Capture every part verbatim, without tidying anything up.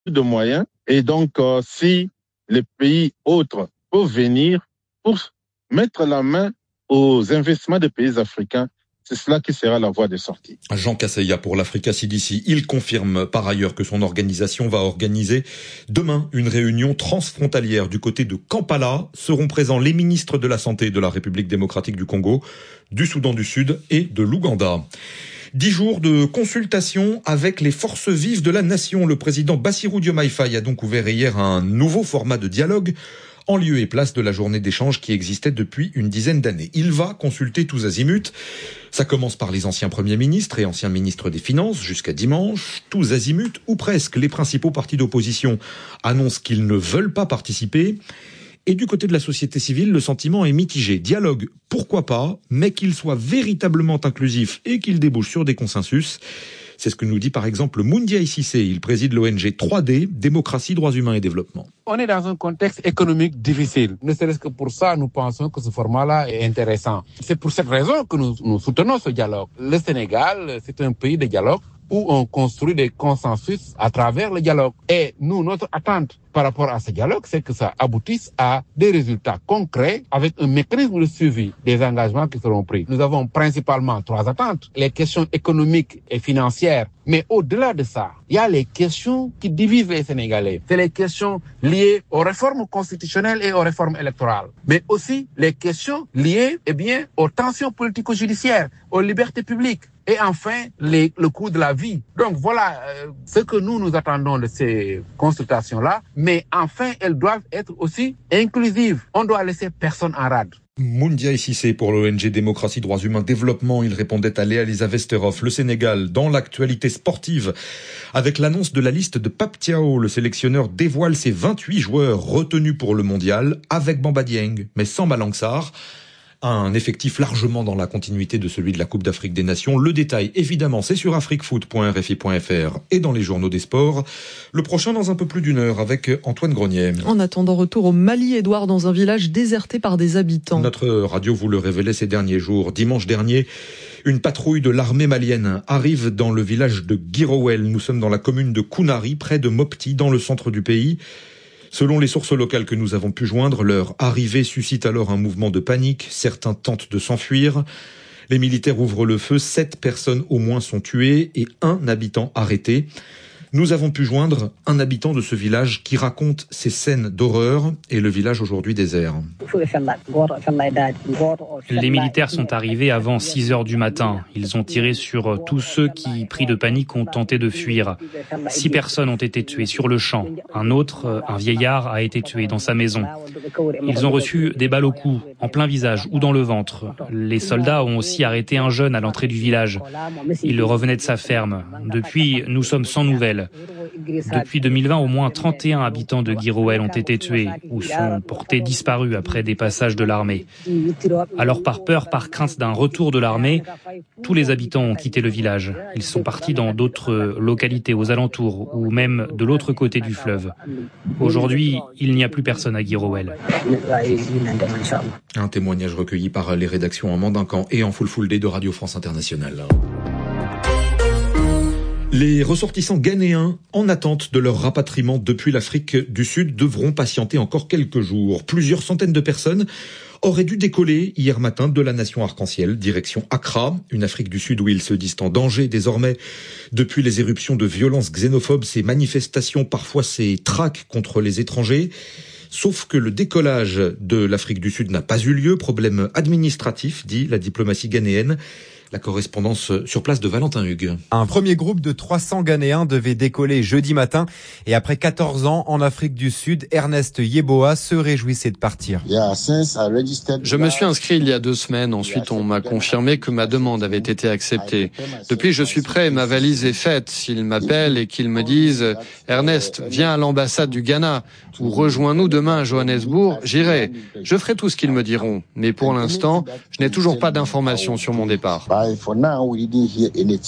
de moyens. Et donc, euh, si les pays autres peuvent venir pour mettre la main aux investissements des pays africains, c'est cela qui sera la voie de sortie. Jean Casseya pour l'Africa C D C. Il confirme par ailleurs que son organisation va organiser demain une réunion transfrontalière du côté de Kampala. Seront présents les ministres de la Santé de la République démocratique du Congo, du Soudan du Sud et de l'Ouganda. Dix jours de consultation avec les forces vives de la nation. Le président Bassirou Diomaye Faye a donc ouvert hier un nouveau format de dialogue en lieu et place de la journée d'échange qui existait depuis une dizaine d'années. Il va consulter tous azimuts. Ça commence par les anciens premiers ministres et anciens ministres des Finances jusqu'à dimanche. Tous azimuts, ou presque, les principaux partis d'opposition annoncent qu'ils ne veulent pas participer. Et du côté de la société civile, le sentiment est mitigé. Dialogue, pourquoi pas, mais qu'il soit véritablement inclusif et qu'il débouche sur des consensus. C'est ce que nous dit par exemple Moundiaye Cissé. Il préside l'O N G trois D, Démocratie, Droits Humains et Développement. On est dans un contexte économique difficile. Ne serait-ce que pour ça, nous pensons que ce format-là est intéressant. C'est pour cette raison que nous, nous soutenons ce dialogue. Le Sénégal, c'est un pays de dialogue où on construit des consensus à travers le dialogue. Et nous, notre attente par rapport à ce dialogue, c'est que ça aboutisse à des résultats concrets avec un mécanisme de suivi des engagements qui seront pris. Nous avons principalement trois attentes. Les questions économiques et financières. Mais au-delà de ça, il y a les questions qui divisent les Sénégalais. C'est les questions liées aux réformes constitutionnelles et aux réformes électorales. Mais aussi les questions liées, eh bien, aux tensions politico-judiciaires, aux libertés publiques. Et enfin, les, le coût de la vie. Donc voilà euh, ce que nous nous attendons de ces consultations-là. Mais enfin, elles doivent être aussi inclusives. On doit laisser personne en rade. Moundiaye Cissé pour l'O N G Démocratie, Droits Humains, Développement. Il répondait à Léa Lisa Vesterhoff. Le Sénégal, dans l'actualité sportive, avec l'annonce de la liste de Pape Thiaw, le sélectionneur dévoile ses vingt-huit joueurs retenus pour le mondial, avec Bamba Dieng, mais sans Malang Sarr. Un effectif largement dans la continuité de celui de la Coupe d'Afrique des Nations. Le détail, évidemment, c'est sur afriquefoot point r f i point f r et dans les journaux des sports. Le prochain dans un peu plus d'une heure avec Antoine Grenier. En attendant, retour au Mali, Édouard, dans un village déserté par des habitants. Notre radio vous le révélait ces derniers jours. Dimanche dernier, une patrouille de l'armée malienne arrive dans le village de Guirowel. Nous sommes dans la commune de Kounari, près de Mopti, dans le centre du pays. Selon les sources locales que nous avons pu joindre, leur arrivée suscite alors un mouvement de panique. Certains tentent de s'enfuir. Les militaires ouvrent le feu. Sept personnes au moins sont tuées et un habitant arrêté. Nous avons pu joindre un habitant de ce village qui raconte ces scènes d'horreur et le village aujourd'hui désert. Les militaires sont arrivés avant six heures du matin. Ils ont tiré sur tous ceux qui, pris de panique, ont tenté de fuir. Six personnes ont été tuées sur le champ. Un autre, un vieillard, a été tué dans sa maison. Ils ont reçu des balles au cou, en plein visage ou dans le ventre. Les soldats ont aussi arrêté un jeune à l'entrée du village. Il revenait de sa ferme. Depuis, nous sommes sans nouvelles. Depuis deux mille vingt, au moins trente et un habitants de Guirowel ont été tués ou sont portés disparus après des passages de l'armée. Alors par peur, par crainte d'un retour de l'armée, tous les habitants ont quitté le village. Ils sont partis dans d'autres localités aux alentours ou même de l'autre côté du fleuve. Aujourd'hui, il n'y a plus personne à Guirowel. Un témoignage recueilli par les rédactions en Mandincan et en Full Full Day de Radio France Internationale. Les ressortissants ghanéens, en attente de leur rapatriement depuis l'Afrique du Sud, devront patienter encore quelques jours. Plusieurs centaines de personnes auraient dû décoller hier matin de la nation arc-en-ciel, direction Accra, une Afrique du Sud où ils se disent en danger désormais depuis les éruptions de violences xénophobes, ces manifestations, parfois ces traques contre les étrangers. Sauf que le décollage de l'Afrique du Sud n'a pas eu lieu, problème administratif, dit la diplomatie ghanéenne. La correspondance sur place de Valentin Hugues. Un premier groupe de trois cents Ghanéens devait décoller jeudi matin. Et après quatorze ans en Afrique du Sud, Ernest Yeboah se réjouissait de partir. Je me suis inscrit il y a deux semaines. Ensuite, on m'a confirmé que ma demande avait été acceptée. Depuis, je suis prêt. Ma valise est faite. S'ils m'appellent et qu'ils me disent « Ernest, viens à l'ambassade du Ghana ou rejoins-nous demain à Johannesburg », j'irai. Je ferai tout ce qu'ils me diront. Mais pour l'instant, je n'ai toujours pas d'informations sur mon départ.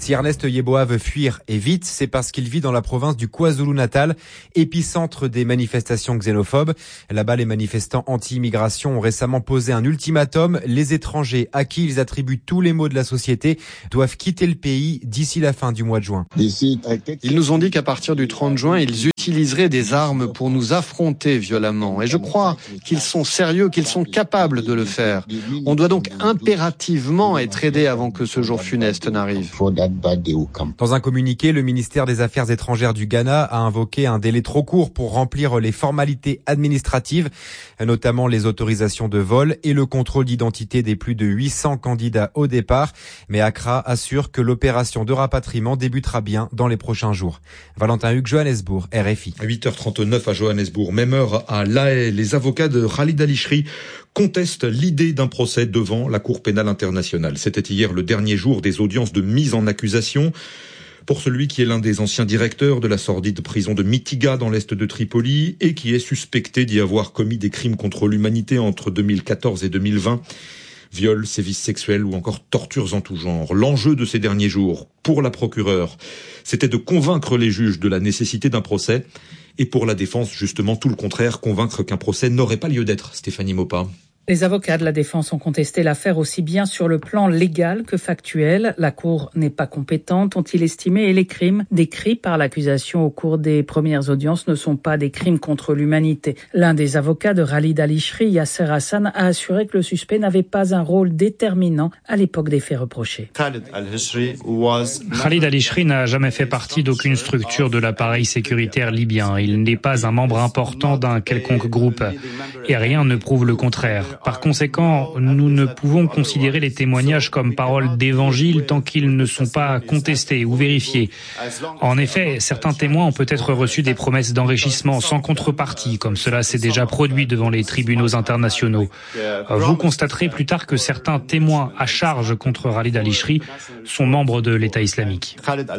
Si Ernest Yeboah veut fuir et vite, c'est parce qu'il vit dans la province du KwaZulu-Natal, épicentre des manifestations xénophobes. Là-bas, les manifestants anti-immigration ont récemment posé un ultimatum. Les étrangers à qui ils attribuent tous les maux de la société doivent quitter le pays d'ici la fin du mois de juin. Ils nous ont dit qu'à partir du trente juin, ils utiliseraient des armes pour nous affronter violemment. Et je crois qu'ils sont sérieux, qu'ils sont capables de le faire. On doit donc impérativement être aidé avant que ce jour funeste n'arrive. Dans un communiqué, le ministère des Affaires étrangères du Ghana a invoqué un délai trop court pour remplir les formalités administratives, notamment les autorisations de vol et le contrôle d'identité des plus de huit cents candidats au départ. Mais Accra assure que l'opération de rapatriement débutera bien dans les prochains jours. Valentin Hugues, Johannesburg, R F I. huit heures trente-neuf à Johannesburg, même heure à La Haye. Les avocats de Khalid Al-Ishri contestent l'idée d'un procès devant la Cour pénale internationale. C'était hier le dernier jour des audiences de mise en accusation pour celui qui est l'un des anciens directeurs de la sordide prison de Mitiga dans l'est de Tripoli et qui est suspecté d'y avoir commis des crimes contre l'humanité entre deux mille quatorze et deux mille vingt. Viols, sévices sexuels ou encore tortures en tout genre. L'enjeu de ces derniers jours, pour la procureure, c'était de convaincre les juges de la nécessité d'un procès et pour la défense, justement, tout le contraire, convaincre qu'un procès n'aurait pas lieu d'être. Stéphanie Maupas. Les avocats de la défense ont contesté l'affaire aussi bien sur le plan légal que factuel. La Cour n'est pas compétente, ont-ils estimé, et les crimes décrits par l'accusation au cours des premières audiences ne sont pas des crimes contre l'humanité. L'un des avocats de Khalid Al-Ishri, Yasser Hassan, a assuré que le suspect n'avait pas un rôle déterminant à l'époque des faits reprochés. Khalid Al-Ishri was... Khalid Al-Ishri n'a jamais fait partie d'aucune structure de l'appareil sécuritaire libyen. Il n'est pas un membre important d'un quelconque groupe. Et rien ne prouve le contraire. Par conséquent, nous ne pouvons considérer les témoignages comme paroles d'évangile tant qu'ils ne sont pas contestés ou vérifiés. En effet, certains témoins ont peut-être reçu des promesses d'enrichissement sans contrepartie, comme cela s'est déjà produit devant les tribunaux internationaux. Vous constaterez plus tard que certains témoins à charge contre Khalid Al-Ishri sont membres de l'État islamique.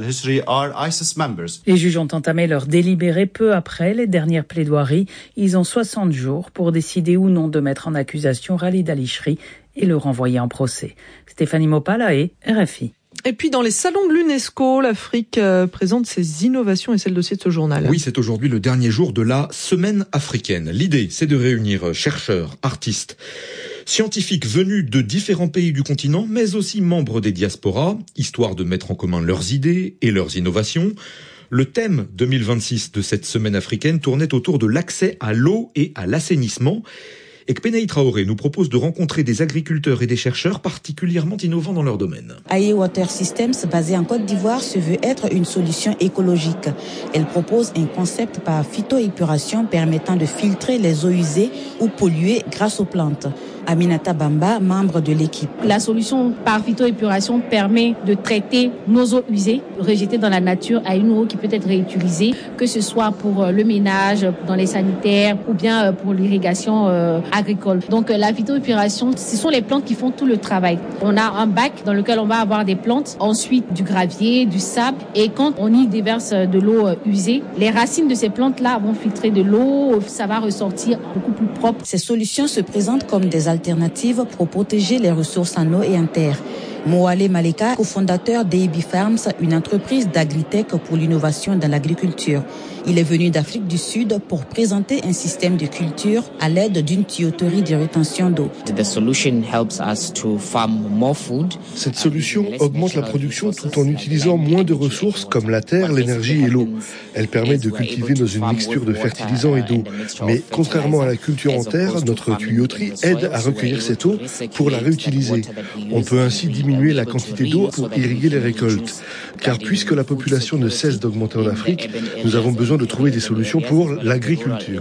Les juges ont entamé leur délibéré peu après les dernières plaidoiries. Ils ont soixante jours pour décider ou non de mettre en accusation Khalid Al-Ishri et le renvoyer en procès. Stéphanie Maupas, La Haye, R F I. Et puis dans les salons de l'UNESCO, l'Afrique euh, présente ses innovations et c'est le dossier de ce journal. Oui, c'est aujourd'hui le dernier jour de la semaine africaine. L'idée, c'est de réunir chercheurs, artistes, scientifiques venus de différents pays du continent, mais aussi membres des diasporas, histoire de mettre en commun leurs idées et leurs innovations. Le thème deux mille vingt-six de cette semaine africaine tournait autour de l'accès à l'eau et à l'assainissement. Et que Penaï Traoré nous propose de rencontrer des agriculteurs et des chercheurs particulièrement innovants dans leur domaine. Aye Water Systems, basée en Côte d'Ivoire, se veut être une solution écologique. Elle propose un concept par phytoépuration permettant de filtrer les eaux usées ou polluées grâce aux plantes. Aminata Bamba, membre de l'équipe. La solution par phytoépuration permet de traiter nos eaux usées, rejetées dans la nature, à une eau qui peut être réutilisée, que ce soit pour le ménage, dans les sanitaires ou bien pour l'irrigation agricole. Donc la phytoépuration, ce sont les plantes qui font tout le travail. On a un bac dans lequel on va avoir des plantes, ensuite du gravier, du sable, et quand on y déverse de l'eau usée, les racines de ces plantes-là vont filtrer de l'eau, ça va ressortir beaucoup plus propre. Ces solutions se présentent comme des alternatives pour protéger les ressources en eau et en terre. Moale Maleka, cofondateur d'A B Farms, une entreprise d'agritech pour l'innovation dans l'agriculture. Il est venu d'Afrique du Sud pour présenter un système de culture à l'aide d'une tuyauterie de rétention d'eau. Cette solution augmente la production tout en utilisant moins de ressources comme la terre, l'énergie et l'eau. Elle permet de cultiver dans une mixture de fertilisants et d'eau. Mais contrairement à la culture en terre, notre tuyauterie aide à recueillir cette eau pour la réutiliser. On peut ainsi diminuer la quantité d'eau pour irriguer les récoltes. Car puisque la population ne cesse d'augmenter en Afrique, nous avons besoin de trouver des solutions pour l'agriculture.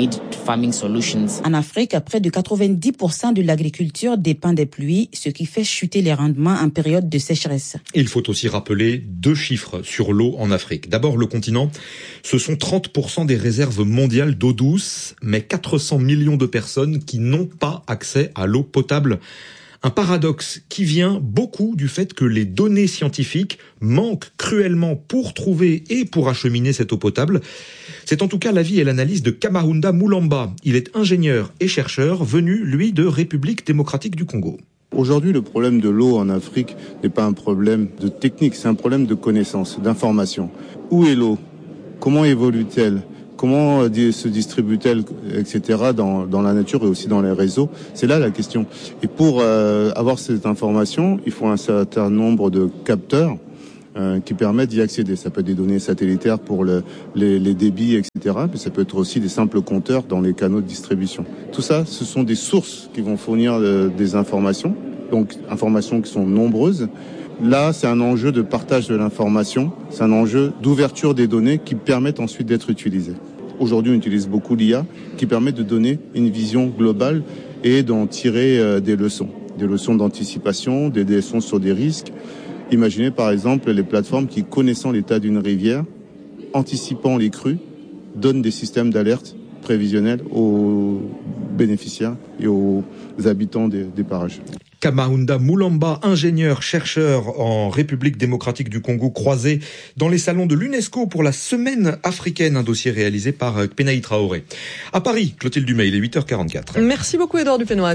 En Afrique, près de quatre-vingt-dix pour cent de l'agriculture dépend des pluies, ce qui fait chuter les rendements en période de sécheresse. Il faut aussi rappeler deux chiffres sur l'eau en Afrique. D'abord, le continent, ce sont trente pour cent des réserves mondiales d'eau douce, mais quatre cents millions de personnes qui n'ont pas accès à l'eau potable. Un paradoxe qui vient beaucoup du fait que les données scientifiques manquent cruellement pour trouver et pour acheminer cette eau potable. C'est en tout cas l'avis et l'analyse de Kamahunda Moulamba. Il est ingénieur et chercheur venu, lui, de République démocratique du Congo. Aujourd'hui, le problème de l'eau en Afrique n'est pas un problème de technique, c'est un problème de connaissance, d'information. Où est l'eau ? Comment évolue-t-elle ? Comment se distribue-t-elle, et cetera, dans, dans la nature et aussi dans les réseaux ? C'est là la question. Et pour euh, avoir cette information, il faut un certain nombre de capteurs euh, qui permettent d'y accéder. Ça peut être des données satellitaires pour le, les, les débits, et cetera. Mais ça peut être aussi des simples compteurs dans les canaux de distribution. Tout ça, ce sont des sources qui vont fournir euh, des informations, donc informations qui sont nombreuses. Là, c'est un enjeu de partage de l'information, c'est un enjeu d'ouverture des données qui permettent ensuite d'être utilisées. Aujourd'hui, on utilise beaucoup l'I A qui permet de donner une vision globale et d'en tirer euh, des leçons. Des leçons d'anticipation, des leçons sur des risques. Imaginez par exemple les plateformes qui, connaissant l'état d'une rivière, anticipant les crues, donnent des systèmes d'alerte prévisionnels aux bénéficiaires et aux habitants des, des parages. Kamaunda Mulamba, ingénieur, chercheur en République démocratique du Congo, croisé dans les salons de l'UNESCO pour la semaine africaine, un dossier réalisé par Penaï Traoré. À Paris, Clotilde Dumay, il est huit heures quarante-quatre. Merci beaucoup Édouard Dupénoat.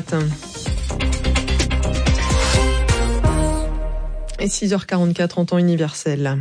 Et six heures quarante-quatre en temps universel.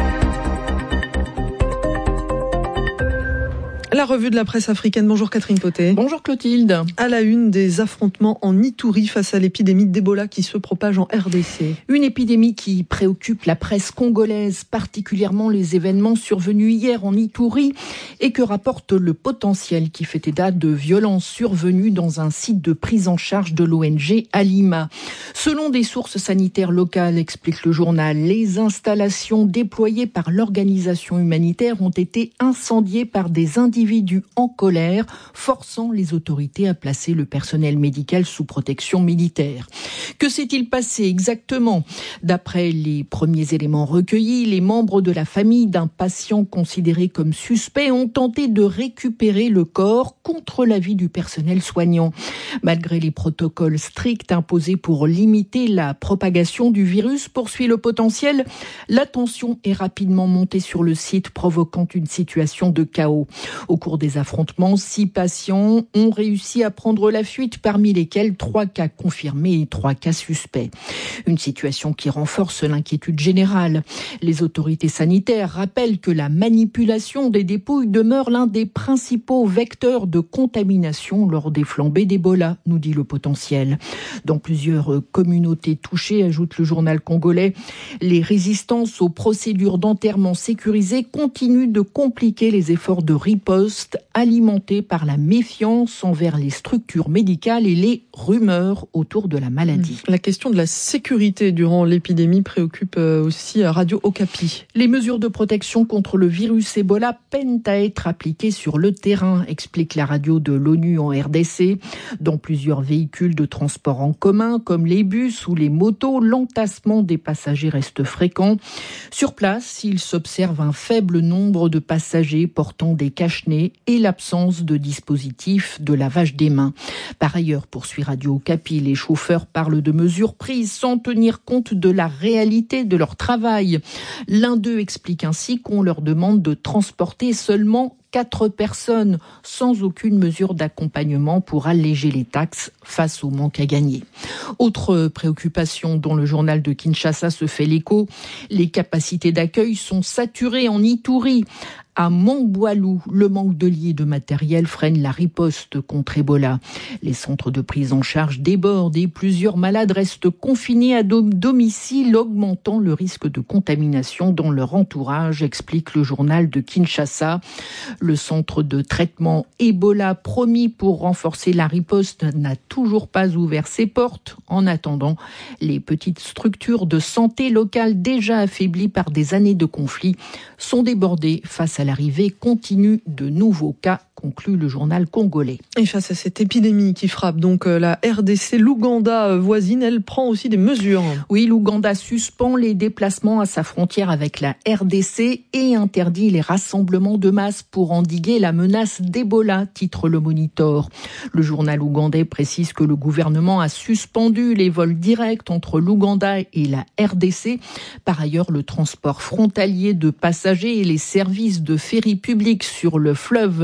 La revue de la presse africaine. Bonjour Catherine Potet. Bonjour Clotilde. À la une, des affrontements en Ituri face à l'épidémie d'Ebola qui se propage en R D C. Une épidémie qui préoccupe la presse congolaise, particulièrement les événements survenus hier en Ituri et que rapporte Le Potentiel qui fait état de violences survenues dans un site de prise en charge de l'O N G à Lima. Selon des sources sanitaires locales, explique le journal, les installations déployées par l'organisation humanitaire ont été incendiées par des individus en colère, forçant les autorités à placer le personnel médical sous protection militaire. Que s'est-il passé exactement ? D'après les premiers éléments recueillis, les membres de la famille d'un patient considéré comme suspect ont tenté de récupérer le corps contre l'avis du personnel soignant. Malgré les protocoles stricts imposés pour limiter la propagation du virus, poursuit Le Potentiel, la tension est rapidement montée sur le site, provoquant une situation de chaos. Au cours des affrontements, six patients ont réussi à prendre la fuite, parmi lesquels trois cas confirmés et trois cas suspects. Une situation qui renforce l'inquiétude générale. Les autorités sanitaires rappellent que la manipulation des dépouilles demeure l'un des principaux vecteurs de contamination lors des flambées d'Ebola, nous dit Le Potentiel. Dans plusieurs communautés touchées, ajoute le journal congolais, les résistances aux procédures d'enterrement sécurisées continuent de compliquer les efforts de riposte alimentés par la méfiance envers les structures médicales et les rumeurs autour de la maladie. La question de la sécurité durant l'épidémie préoccupe aussi Radio Okapi. Les mesures de protection contre le virus Ebola peinent à être appliquées sur le terrain, explique la radio de l'ONU en R D C. Dans plusieurs véhicules de transport en commun, comme les bus ou les motos, l'entassement des passagers reste fréquent. Sur place, il s'observe un faible nombre de passagers portant des cache-nez et l'absence de dispositifs de lavage des mains. Par ailleurs, poursuit Radio Okapi, les chauffeurs parlent de mesures prises sans tenir compte de la réalité de leur travail. L'un d'eux explique ainsi qu'on leur demande de transporter seulement quatre personnes sans aucune mesure d'accompagnement pour alléger les taxes face au manque à gagner. Autre préoccupation dont le journal de Kinshasa se fait l'écho, les capacités d'accueil sont saturées en Ituri. À Mangboalou, le manque de lits et de matériel freine la riposte contre Ebola. Les centres de prise en charge débordent et plusieurs malades restent confinés à domicile, augmentant le risque de contamination dans leur entourage, explique le journal de Kinshasa. Le centre de traitement Ebola promis pour renforcer la riposte n'a toujours pas ouvert ses portes. En attendant, les petites structures de santé locales déjà affaiblies par des années de conflits sont débordées face à l'arrivée continue de nouveaux cas, conclut le journal congolais. Et face à cette épidémie qui frappe donc la R D C, l'Ouganda voisine, elle prend aussi des mesures. Oui, l'Ouganda suspend les déplacements à sa frontière avec la R D C et interdit les rassemblements de masse pour endiguer la menace d'Ebola, titre le Monitor. Le journal ougandais précise que le gouvernement a suspendu les vols directs entre l'Ouganda et la R D C. Par ailleurs, le transport frontalier de passagers et les services de ferry publics sur le fleuve Sémou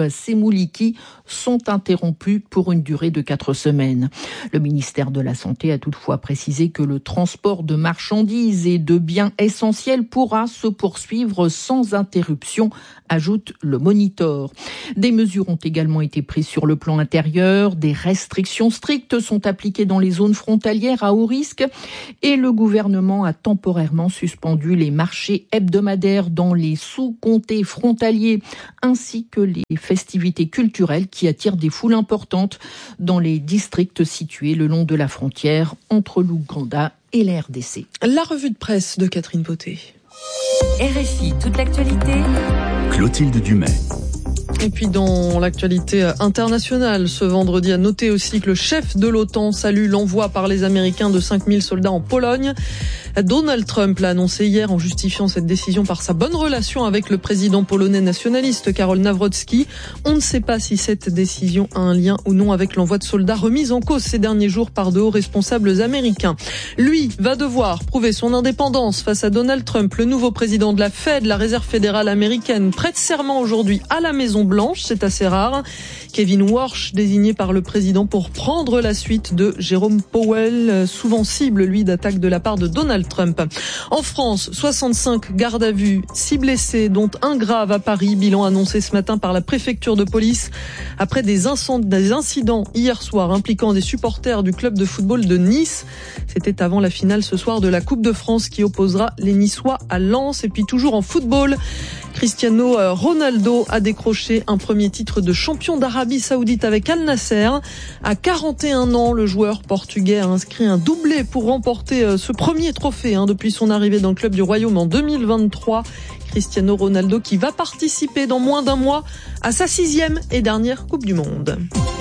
Mouliki sont interrompus pour une durée de quatre semaines. Le ministère de la Santé a toutefois précisé que le transport de marchandises et de biens essentiels pourra se poursuivre sans interruption, ajoute le Monitor. Des mesures ont également été prises sur le plan intérieur, des restrictions strictes sont appliquées dans les zones frontalières à haut risque et le gouvernement a temporairement suspendu les marchés hebdomadaires dans les sous-comtés frontaliers ainsi que les festivités culturelles qui attirent des foules importantes dans les districts situés le long de la frontière entre l'Ouganda et la R D C. La revue de presse de Catherine Poté. R F I, toute l'actualité. Clotilde Dumais. Et puis dans l'actualité internationale, ce vendredi, à noter aussi que le chef de l'OTAN salue l'envoi par les Américains de cinq mille soldats en Pologne. Donald Trump l'a annoncé hier en justifiant cette décision par sa bonne relation avec le président polonais nationaliste Karol Nawrocki. On ne sait pas si cette décision a un lien ou non avec l'envoi de soldats remis en cause ces derniers jours par de hauts responsables américains. Lui va devoir prouver son indépendance face à Donald Trump, le nouveau président de la Fed, la Réserve fédérale américaine, prête serment aujourd'hui à la Maison-Blanche, c'est assez rare. Kevin Warsh, désigné par le président pour prendre la suite de Jérôme Powell, souvent cible, lui, d'attaques de la part de Donald Trump. En France, soixante-cinq gardes à vue, six blessés, dont un grave à Paris, bilan annoncé ce matin par la préfecture de police après des, incend- des incidents hier soir impliquant des supporters du club de football de Nice. C'était avant la finale ce soir de la Coupe de France qui opposera les Niçois à Lens. Et puis toujours en football, Cristiano Ronaldo a décroché un premier titre de champion d'Arabie Saoudite avec Al Nasser. À quarante et un ans, le joueur portugais a inscrit un doublé pour remporter ce premier trophée hein, depuis son arrivée dans le club du Royaume en deux mille vingt-trois. Cristiano Ronaldo qui va participer dans moins d'un mois à sa sixième et dernière Coupe du Monde.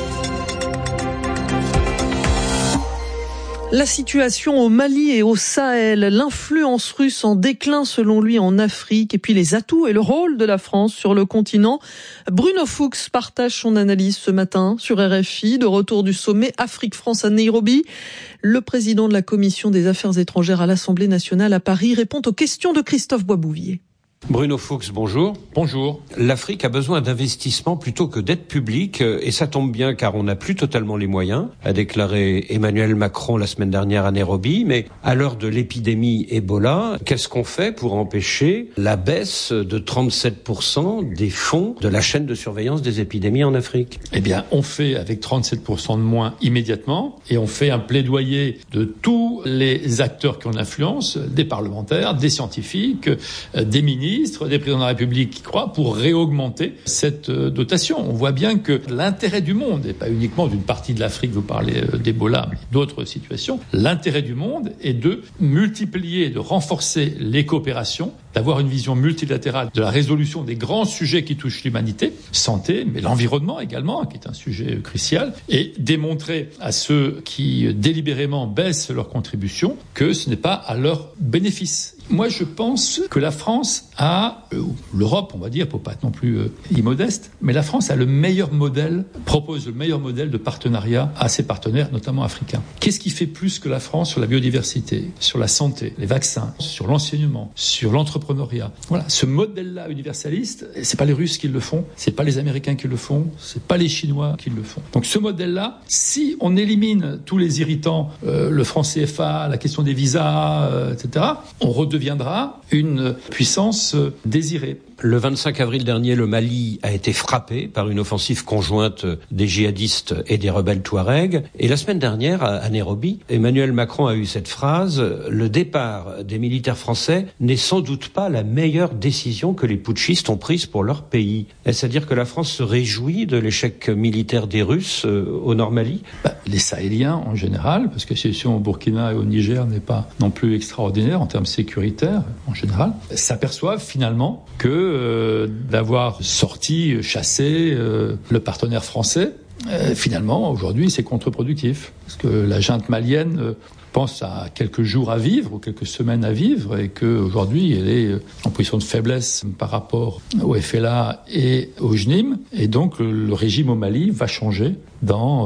La situation au Mali et au Sahel, l'influence russe en déclin selon lui en Afrique et puis les atouts et le rôle de la France sur le continent. Bruno Fuchs partage son analyse ce matin sur R F I, de retour du sommet Afrique-France à Nairobi. Le président de la Commission des Affaires étrangères à l'Assemblée nationale à Paris répond aux questions de Christophe Boisbouvier. Bruno Fuchs, bonjour. Bonjour. L'Afrique a besoin d'investissement plutôt que d'aide publique, et ça tombe bien car on n'a plus totalement les moyens, a déclaré Emmanuel Macron la semaine dernière à Nairobi. Mais à l'heure de l'épidémie Ebola, qu'est-ce qu'on fait pour empêcher la baisse de trente-sept pour cent des fonds de la chaîne de surveillance des épidémies en Afrique ? Eh bien, on fait avec trente-sept pour cent de moins immédiatement, et on fait un plaidoyer de tous les acteurs qui ont l'influence, des parlementaires, des scientifiques, des ministres, des présidents de la République qui croient, pour réaugmenter cette dotation. On voit bien que l'intérêt du monde, et pas uniquement d'une partie de l'Afrique, vous parlez d'Ebola, mais d'autres situations, l'intérêt du monde est de multiplier, de renforcer les coopérations, d'avoir une vision multilatérale de la résolution des grands sujets qui touchent l'humanité, santé, mais l'environnement également, qui est un sujet crucial, et démontrer à ceux qui délibérément baissent leurs contributions que ce n'est pas à leur bénéfice. Moi, je pense que la France a, euh, l'Europe, on va dire, pour pas être non plus euh, immodeste, mais la France a le meilleur modèle, propose le meilleur modèle de partenariat à ses partenaires, notamment africains. Qu'est-ce qui fait plus que la France sur la biodiversité, sur la santé, les vaccins, sur l'enseignement, sur l'entrepreneuriat? Voilà, ce modèle-là universaliste, c'est pas les Russes qui le font, c'est pas les Américains qui le font, c'est pas les Chinois qui le font. Donc ce modèle-là, si on élimine tous les irritants, euh, le franc C F A, la question des visas, euh, et cetera, on redeviendra une puissance désirée. Le vingt-cinq avril dernier, le Mali a été frappé par une offensive conjointe des djihadistes et des rebelles touaregs. Et la semaine dernière, à Nairobi, Emmanuel Macron a eu cette phrase « Le départ des militaires français n'est sans doute pas la meilleure décision que les putschistes ont prise pour leur pays ». Est-ce à dire que la France se réjouit de l'échec militaire des Russes euh, au Nord Mali ? bah, Les Sahéliens en général, parce que la situation au Burkina et au Niger n'est pas non plus extraordinaire en termes sécuritaires en général, s'aperçoivent finalement que euh, d'avoir sorti, chassé euh, le partenaire français, euh, finalement aujourd'hui c'est contre-productif. Parce que la junte malienne euh, pense à quelques jours à vivre ou quelques semaines à vivre et qu'aujourd'hui elle est en position de faiblesse par rapport au F L A et au J N I M. Et donc le, le régime au Mali va changer dans euh,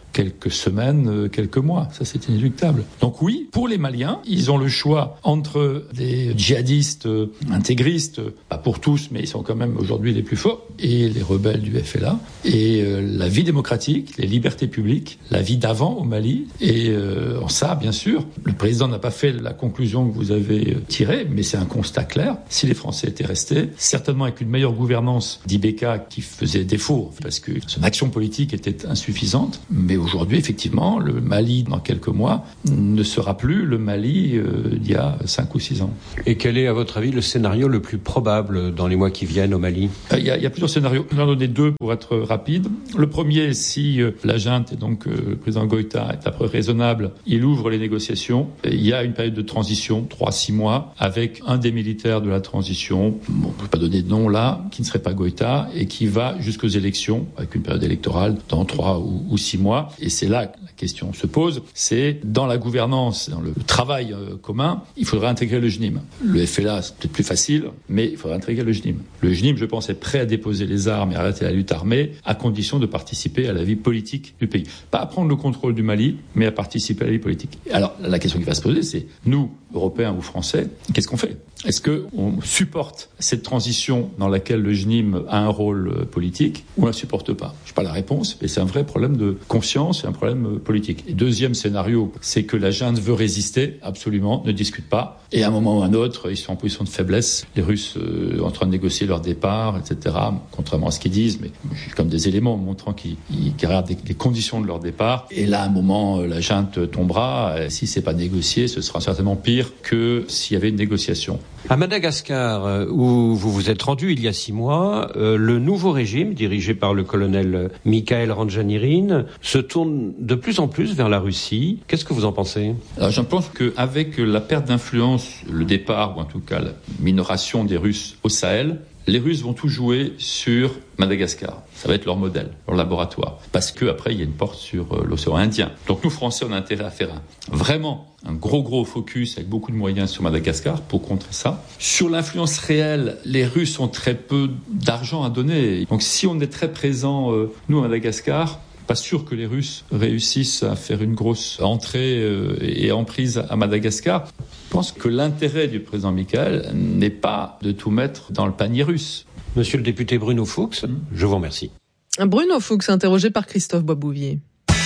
quelques semaines, quelques mois. Ça, c'est inéluctable. Donc oui, pour les Maliens, ils ont le choix entre des djihadistes intégristes, pas pour tous, mais ils sont quand même aujourd'hui les plus forts, et les rebelles du F L A, et euh, la vie démocratique, les libertés publiques, la vie d'avant au Mali. Et euh, en ça, bien sûr, le président n'a pas fait la conclusion que vous avez tirée, mais c'est un constat clair. Si les Français étaient restés, certainement avec une meilleure gouvernance d'I B K qui faisait défaut, parce que son action politique était insuffisante, mais aujourd'hui, effectivement, le Mali, dans quelques mois, ne sera plus le Mali euh, d'il y a cinq ou six ans. Et quel est, à votre avis, le scénario le plus probable dans les mois qui viennent au Mali ? Il y a, il y a plusieurs scénarios. Je vais en donner deux pour être rapide. Le premier, si euh, la junte et donc euh, le président Goïta est après raisonnable, il ouvre les négociations. Il y a une période de transition, trois, six mois, avec un des militaires de la transition, bon, on ne peut pas donner de nom là, qui ne serait pas Goïta, et qui va jusqu'aux élections, avec une période électorale dans trois ou, ou six mois. Et c'est là que la question se pose, c'est dans la gouvernance, dans le travail euh, commun, il faudrait intégrer le J N I M. Le F L A, c'est peut-être plus facile, mais il faudrait intégrer le J N I M. Le J N I M, je pense, est prêt à déposer les armes et à arrêter la lutte armée, à condition de participer à la vie politique du pays. Pas à prendre le contrôle du Mali, mais à participer à la vie politique. Alors, la question qui va se poser, c'est, nous, Européens ou Français, qu'est-ce qu'on fait ? Est-ce qu'on supporte cette transition dans laquelle le J N I M a un rôle politique ou on ne la supporte pas ? Je n'ai pas la réponse, mais c'est un vrai problème de conscience et un problème politique. Et deuxième scénario, c'est que la junte veut résister, absolument, ne discute pas. Et à un moment ou à un autre, ils sont en position de faiblesse. Les Russes euh, en train de négocier leur départ, et cetera, contrairement à ce qu'ils disent, mais j'ai comme des éléments montrant qu'ils, qu'ils regardent les conditions de leur départ. Et là, à un moment, la junte tombera. Et si c'est pas négocié, ce sera certainement pire que s'il y avait une négociation. À Madagascar, où vous vous êtes rendu il y a six mois, euh, le nouveau régime, dirigé par le colonel Mikhail Randjanirin, se tourne de plus en plus vers la Russie. Qu'est-ce que vous en pensez ? Alors, je pense qu'avec la perte d'influence, le départ, ou en tout cas la minoration des Russes au Sahel, les Russes vont tout jouer sur Madagascar. Ça va être leur modèle, leur laboratoire. Parce que après, il y a une porte sur euh, l'océan Indien. Donc nous, Français, on a intérêt à faire un, vraiment un gros, gros focus avec beaucoup de moyens sur Madagascar pour contrer ça. Sur l'influence réelle, les Russes ont très peu d'argent à donner. Donc si on est très présent, euh, nous, à Madagascar, pas sûr que les Russes réussissent à faire une grosse entrée euh, et emprise à Madagascar. Je pense que l'intérêt du président Mikhail n'est pas de tout mettre dans le panier russe. Monsieur le député Bruno Fuchs, mmh. je vous remercie. Bruno Fuchs, interrogé par Christophe Boisbouvier.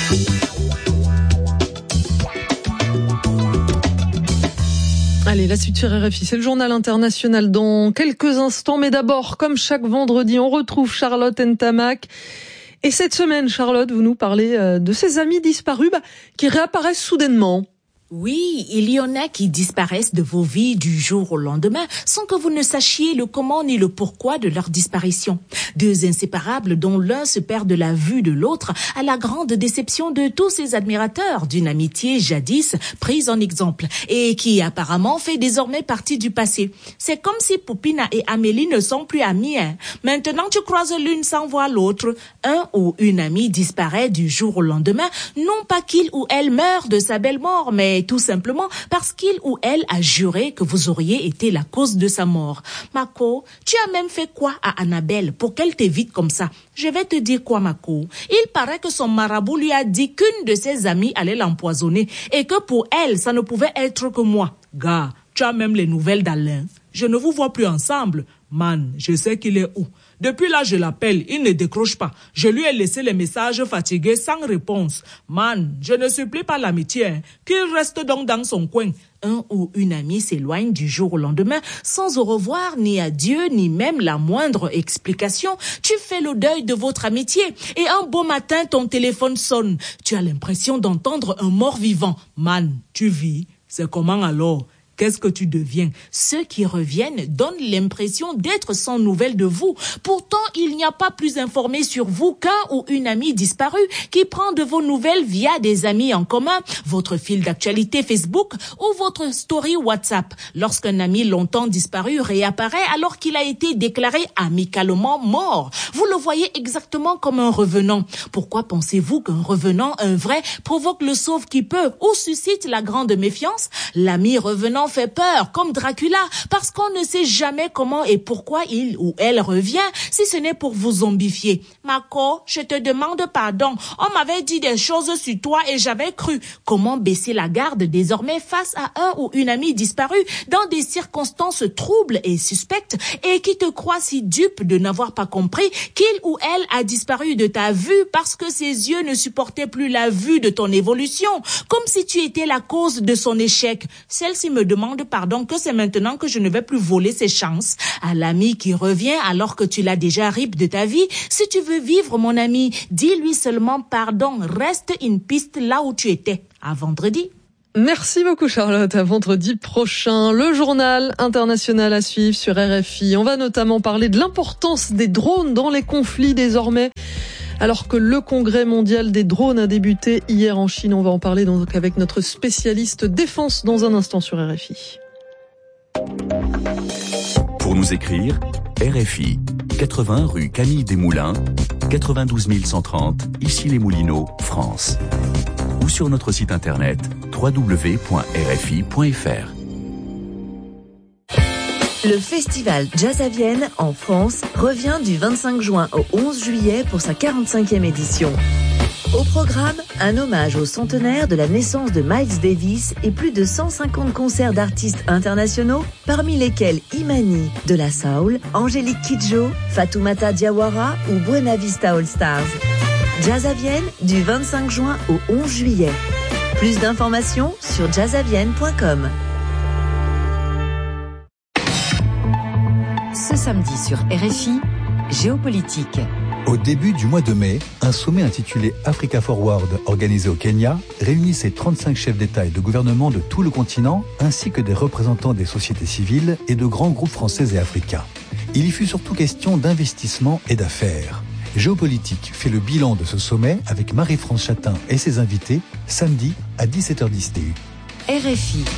Allez, la suite sur R F I, c'est le journal international dans quelques instants. Mais d'abord, comme chaque vendredi, on retrouve Charlotte Ntamak. Et cette semaine, Charlotte, vous nous parlez de ces amis disparus bah, qui réapparaissent soudainement. Oui, il y en a qui disparaissent de vos vies du jour au lendemain sans que vous ne sachiez le comment ni le pourquoi de leur disparition. Deux inséparables dont l'un se perd de la vue de l'autre à la grande déception de tous ces admirateurs d'une amitié jadis prise en exemple et qui apparemment fait désormais partie du passé. C'est comme si Poupina et Amélie ne sont plus amies. Hein. Maintenant, tu croises l'une sans voir l'autre. Un ou une amie disparaît du jour au lendemain, non pas qu'il ou elle meurt de sa belle mort, mais tout simplement parce qu'il ou elle a juré que vous auriez été la cause de sa mort. Mako, tu as même fait quoi à Annabelle pour qu'elle t'évite comme ça? Je vais te dire quoi, Mako. Il paraît que son marabout lui a dit qu'une de ses amies allait l'empoisonner et que pour elle, ça ne pouvait être que moi. Gars, tu as même les nouvelles d'Alain. Je ne vous vois plus ensemble. Man, je sais qu'il est où. Depuis là, je l'appelle, il ne décroche pas. Je lui ai laissé les messages fatigués sans réponse. Man, je ne supplie pas l'amitié, hein. Qu'il reste donc dans son coin. Un ou une amie s'éloigne du jour au lendemain sans au revoir, ni adieu, ni même la moindre explication. Tu fais le deuil de votre amitié et un beau matin, ton téléphone sonne. Tu as l'impression d'entendre un mort vivant. Man, tu vis. C'est comment alors ? Qu'est-ce que tu deviens? Ceux qui reviennent donnent l'impression d'être sans nouvelles de vous. Pourtant, il n'y a pas plus informé sur vous qu'un ou une amie disparue qui prend de vos nouvelles via des amis en commun, votre fil d'actualité Facebook ou votre story WhatsApp. Lorsqu'un ami longtemps disparu réapparaît alors qu'il a été déclaré amicalement mort, vous le voyez exactement comme un revenant. Pourquoi pensez-vous qu'un revenant, un vrai, provoque le sauve qui peut ou suscite la grande méfiance? L'ami revenant fait peur, comme Dracula, parce qu'on ne sait jamais comment et pourquoi il ou elle revient, si ce n'est pour vous zombifier. Mako, je te demande pardon. On m'avait dit des choses sur toi et j'avais cru. Comment baisser la garde désormais face à un ou une amie disparue dans des circonstances troubles et suspectes et qui te croit si dupe de n'avoir pas compris qu'il ou elle a disparu de ta vue parce que ses yeux ne supportaient plus la vue de ton évolution, comme si tu étais la cause de son échec. Celle-ci me demande pardon que c'est maintenant que je ne vais plus voler ses chances à l'ami qui revient alors que tu l'as déjà rip de ta vie. Si tu veux vivre, mon ami, dis-lui seulement pardon. Reste une piste là où tu étais. À vendredi. Merci beaucoup Charlotte, à vendredi prochain. Le journal international à suivre sur R F I. On va notamment parler de l'importance des drones dans les conflits désormais. Alors que le congrès mondial des drones a débuté hier en Chine, on va en parler donc avec notre spécialiste défense dans un instant sur R F I. Pour nous écrire, R F I, quatre-vingts rue Camille Desmoulins, quatre-vingt-douze mille cent trente, Issy-les-Moulineaux, France. Ou sur notre site internet w w w point r f i point f r. Le festival Jazz à Vienne, en France, revient du vingt-cinq juin au onze juillet pour sa quarante-cinquième édition. Au programme, un hommage au centenaire de la naissance de Miles Davis et plus de cent cinquante concerts d'artistes internationaux, parmi lesquels Imani de la Soul, Angélique Kidjo, Fatoumata Diawara ou Buena Vista All Stars. Jazz à Vienne, du vingt-cinq juin au onze juillet. Plus d'informations sur jazz à vienne point com. Ce samedi sur R F I, Géopolitique. Au début du mois de mai, un sommet intitulé Africa Forward, organisé au Kenya, réunissait trente-cinq chefs d'État et de gouvernement de tout le continent, ainsi que des représentants des sociétés civiles et de grands groupes français et africains. Il y fut surtout question d'investissement et d'affaires. Géopolitique fait le bilan de ce sommet avec Marie-France Chatin et ses invités, samedi à dix-sept heures dix T U. R F I.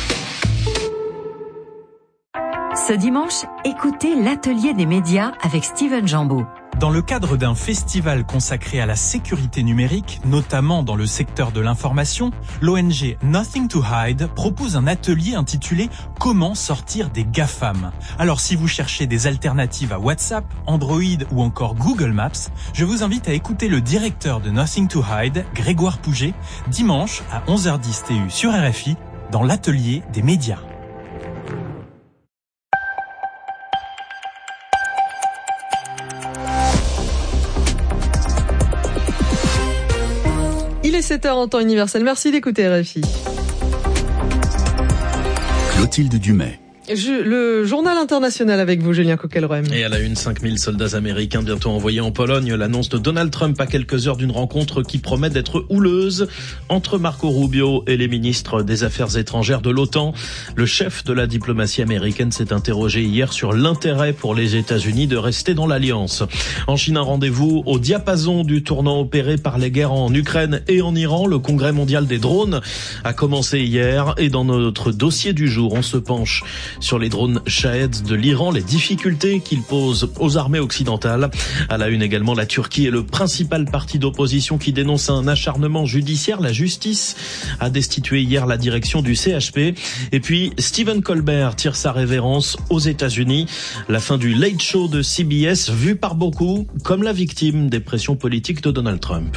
Ce dimanche, écoutez l'atelier des médias avec Steven Jambeau. Dans le cadre d'un festival consacré à la sécurité numérique, notamment dans le secteur de l'information, l'O N G Nothing to Hide propose un atelier intitulé « Comment sortir des GAFAM ». Alors si vous cherchez des alternatives à WhatsApp, Android ou encore Google Maps, je vous invite à écouter le directeur de Nothing to Hide, Grégoire Pouget, dimanche à onze heures dix T U sur R F I, dans l'atelier des médias. Il est sept heures en temps universel. Merci d'écouter R F I. Clotilde Dumais. Je, le journal international avec vous, Julien Coquelrem. Et à la une, cinq mille soldats américains bientôt envoyés en Pologne. L'annonce de Donald Trump à quelques heures d'une rencontre qui promet d'être houleuse entre Marco Rubio et les ministres des Affaires étrangères de l'OTAN. Le chef de la diplomatie américaine s'est interrogé hier sur l'intérêt pour les États-Unis de rester dans l'alliance. En Chine, un rendez-vous au diapason du tournant opéré par les guerres en Ukraine et en Iran. Le congrès mondial des drones a commencé hier et dans notre dossier du jour, on se penche sur les drones Shahed de l'Iran, les difficultés qu'ils posent aux armées occidentales. À la une également, la Turquie est le principal parti d'opposition qui dénonce un acharnement judiciaire. La justice a destitué hier la direction du C H P. Et puis, Stephen Colbert tire sa révérence aux États-Unis. La fin du Late Show de C B S, vue par beaucoup comme la victime des pressions politiques de Donald Trump.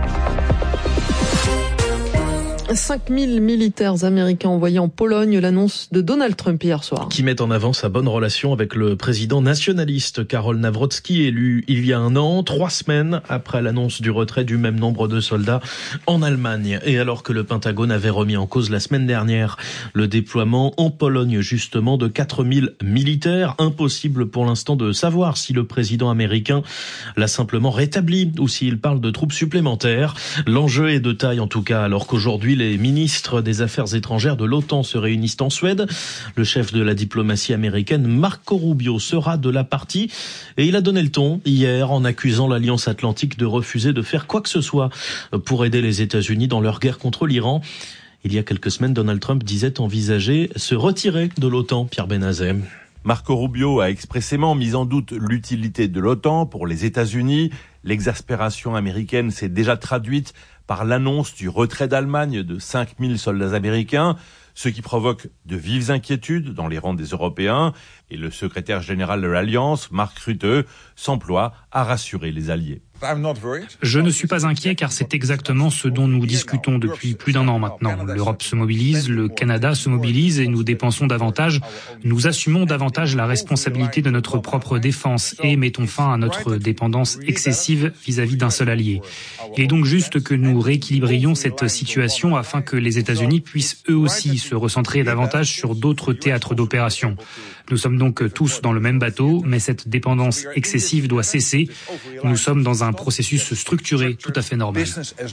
cinq mille militaires américains envoyés en Pologne, l'annonce de Donald Trump hier soir. Qui met en avant sa bonne relation avec le président nationaliste Karol Nawrocki, élu il y a un an, trois semaines après l'annonce du retrait du même nombre de soldats en Allemagne. Et alors que le Pentagone avait remis en cause la semaine dernière le déploiement en Pologne justement de quatre mille militaires, impossible pour l'instant de savoir si le président américain l'a simplement rétabli ou s'il parle de troupes supplémentaires. L'enjeu est de taille en tout cas, alors qu'aujourd'hui les ministres des Affaires étrangères de l'OTAN se réunissent en Suède. Le chef de la diplomatie américaine, Marco Rubio, sera de la partie et il a donné le ton hier en accusant l'Alliance Atlantique de refuser de faire quoi que ce soit pour aider les États-Unis dans leur guerre contre l'Iran. Il y a quelques semaines, Donald Trump disait envisager se retirer de l'OTAN, Pierre Benazet. Marco Rubio a expressément mis en doute l'utilité de l'OTAN pour les États-Unis. L'exaspération américaine s'est déjà traduite par l'annonce du retrait d'Allemagne de cinq mille soldats américains, ce qui provoque de vives inquiétudes dans les rangs des Européens. Et le secrétaire général de l'Alliance, Mark Rutte, s'emploie à rassurer les alliés. Je ne suis pas inquiet car c'est exactement ce dont nous discutons depuis plus d'un an maintenant. L'Europe se mobilise, le Canada se mobilise et nous dépensons davantage. Nous assumons davantage la responsabilité de notre propre défense et mettons fin à notre dépendance excessive vis-à-vis d'un seul allié. Il est donc juste que nous rééquilibrions cette situation afin que les États-Unis puissent eux aussi se recentrer davantage sur d'autres théâtres d'opération. Nous sommes donc tous dans le même bateau, mais cette dépendance excessive doit cesser. Nous sommes dans un processus structuré tout à fait normal.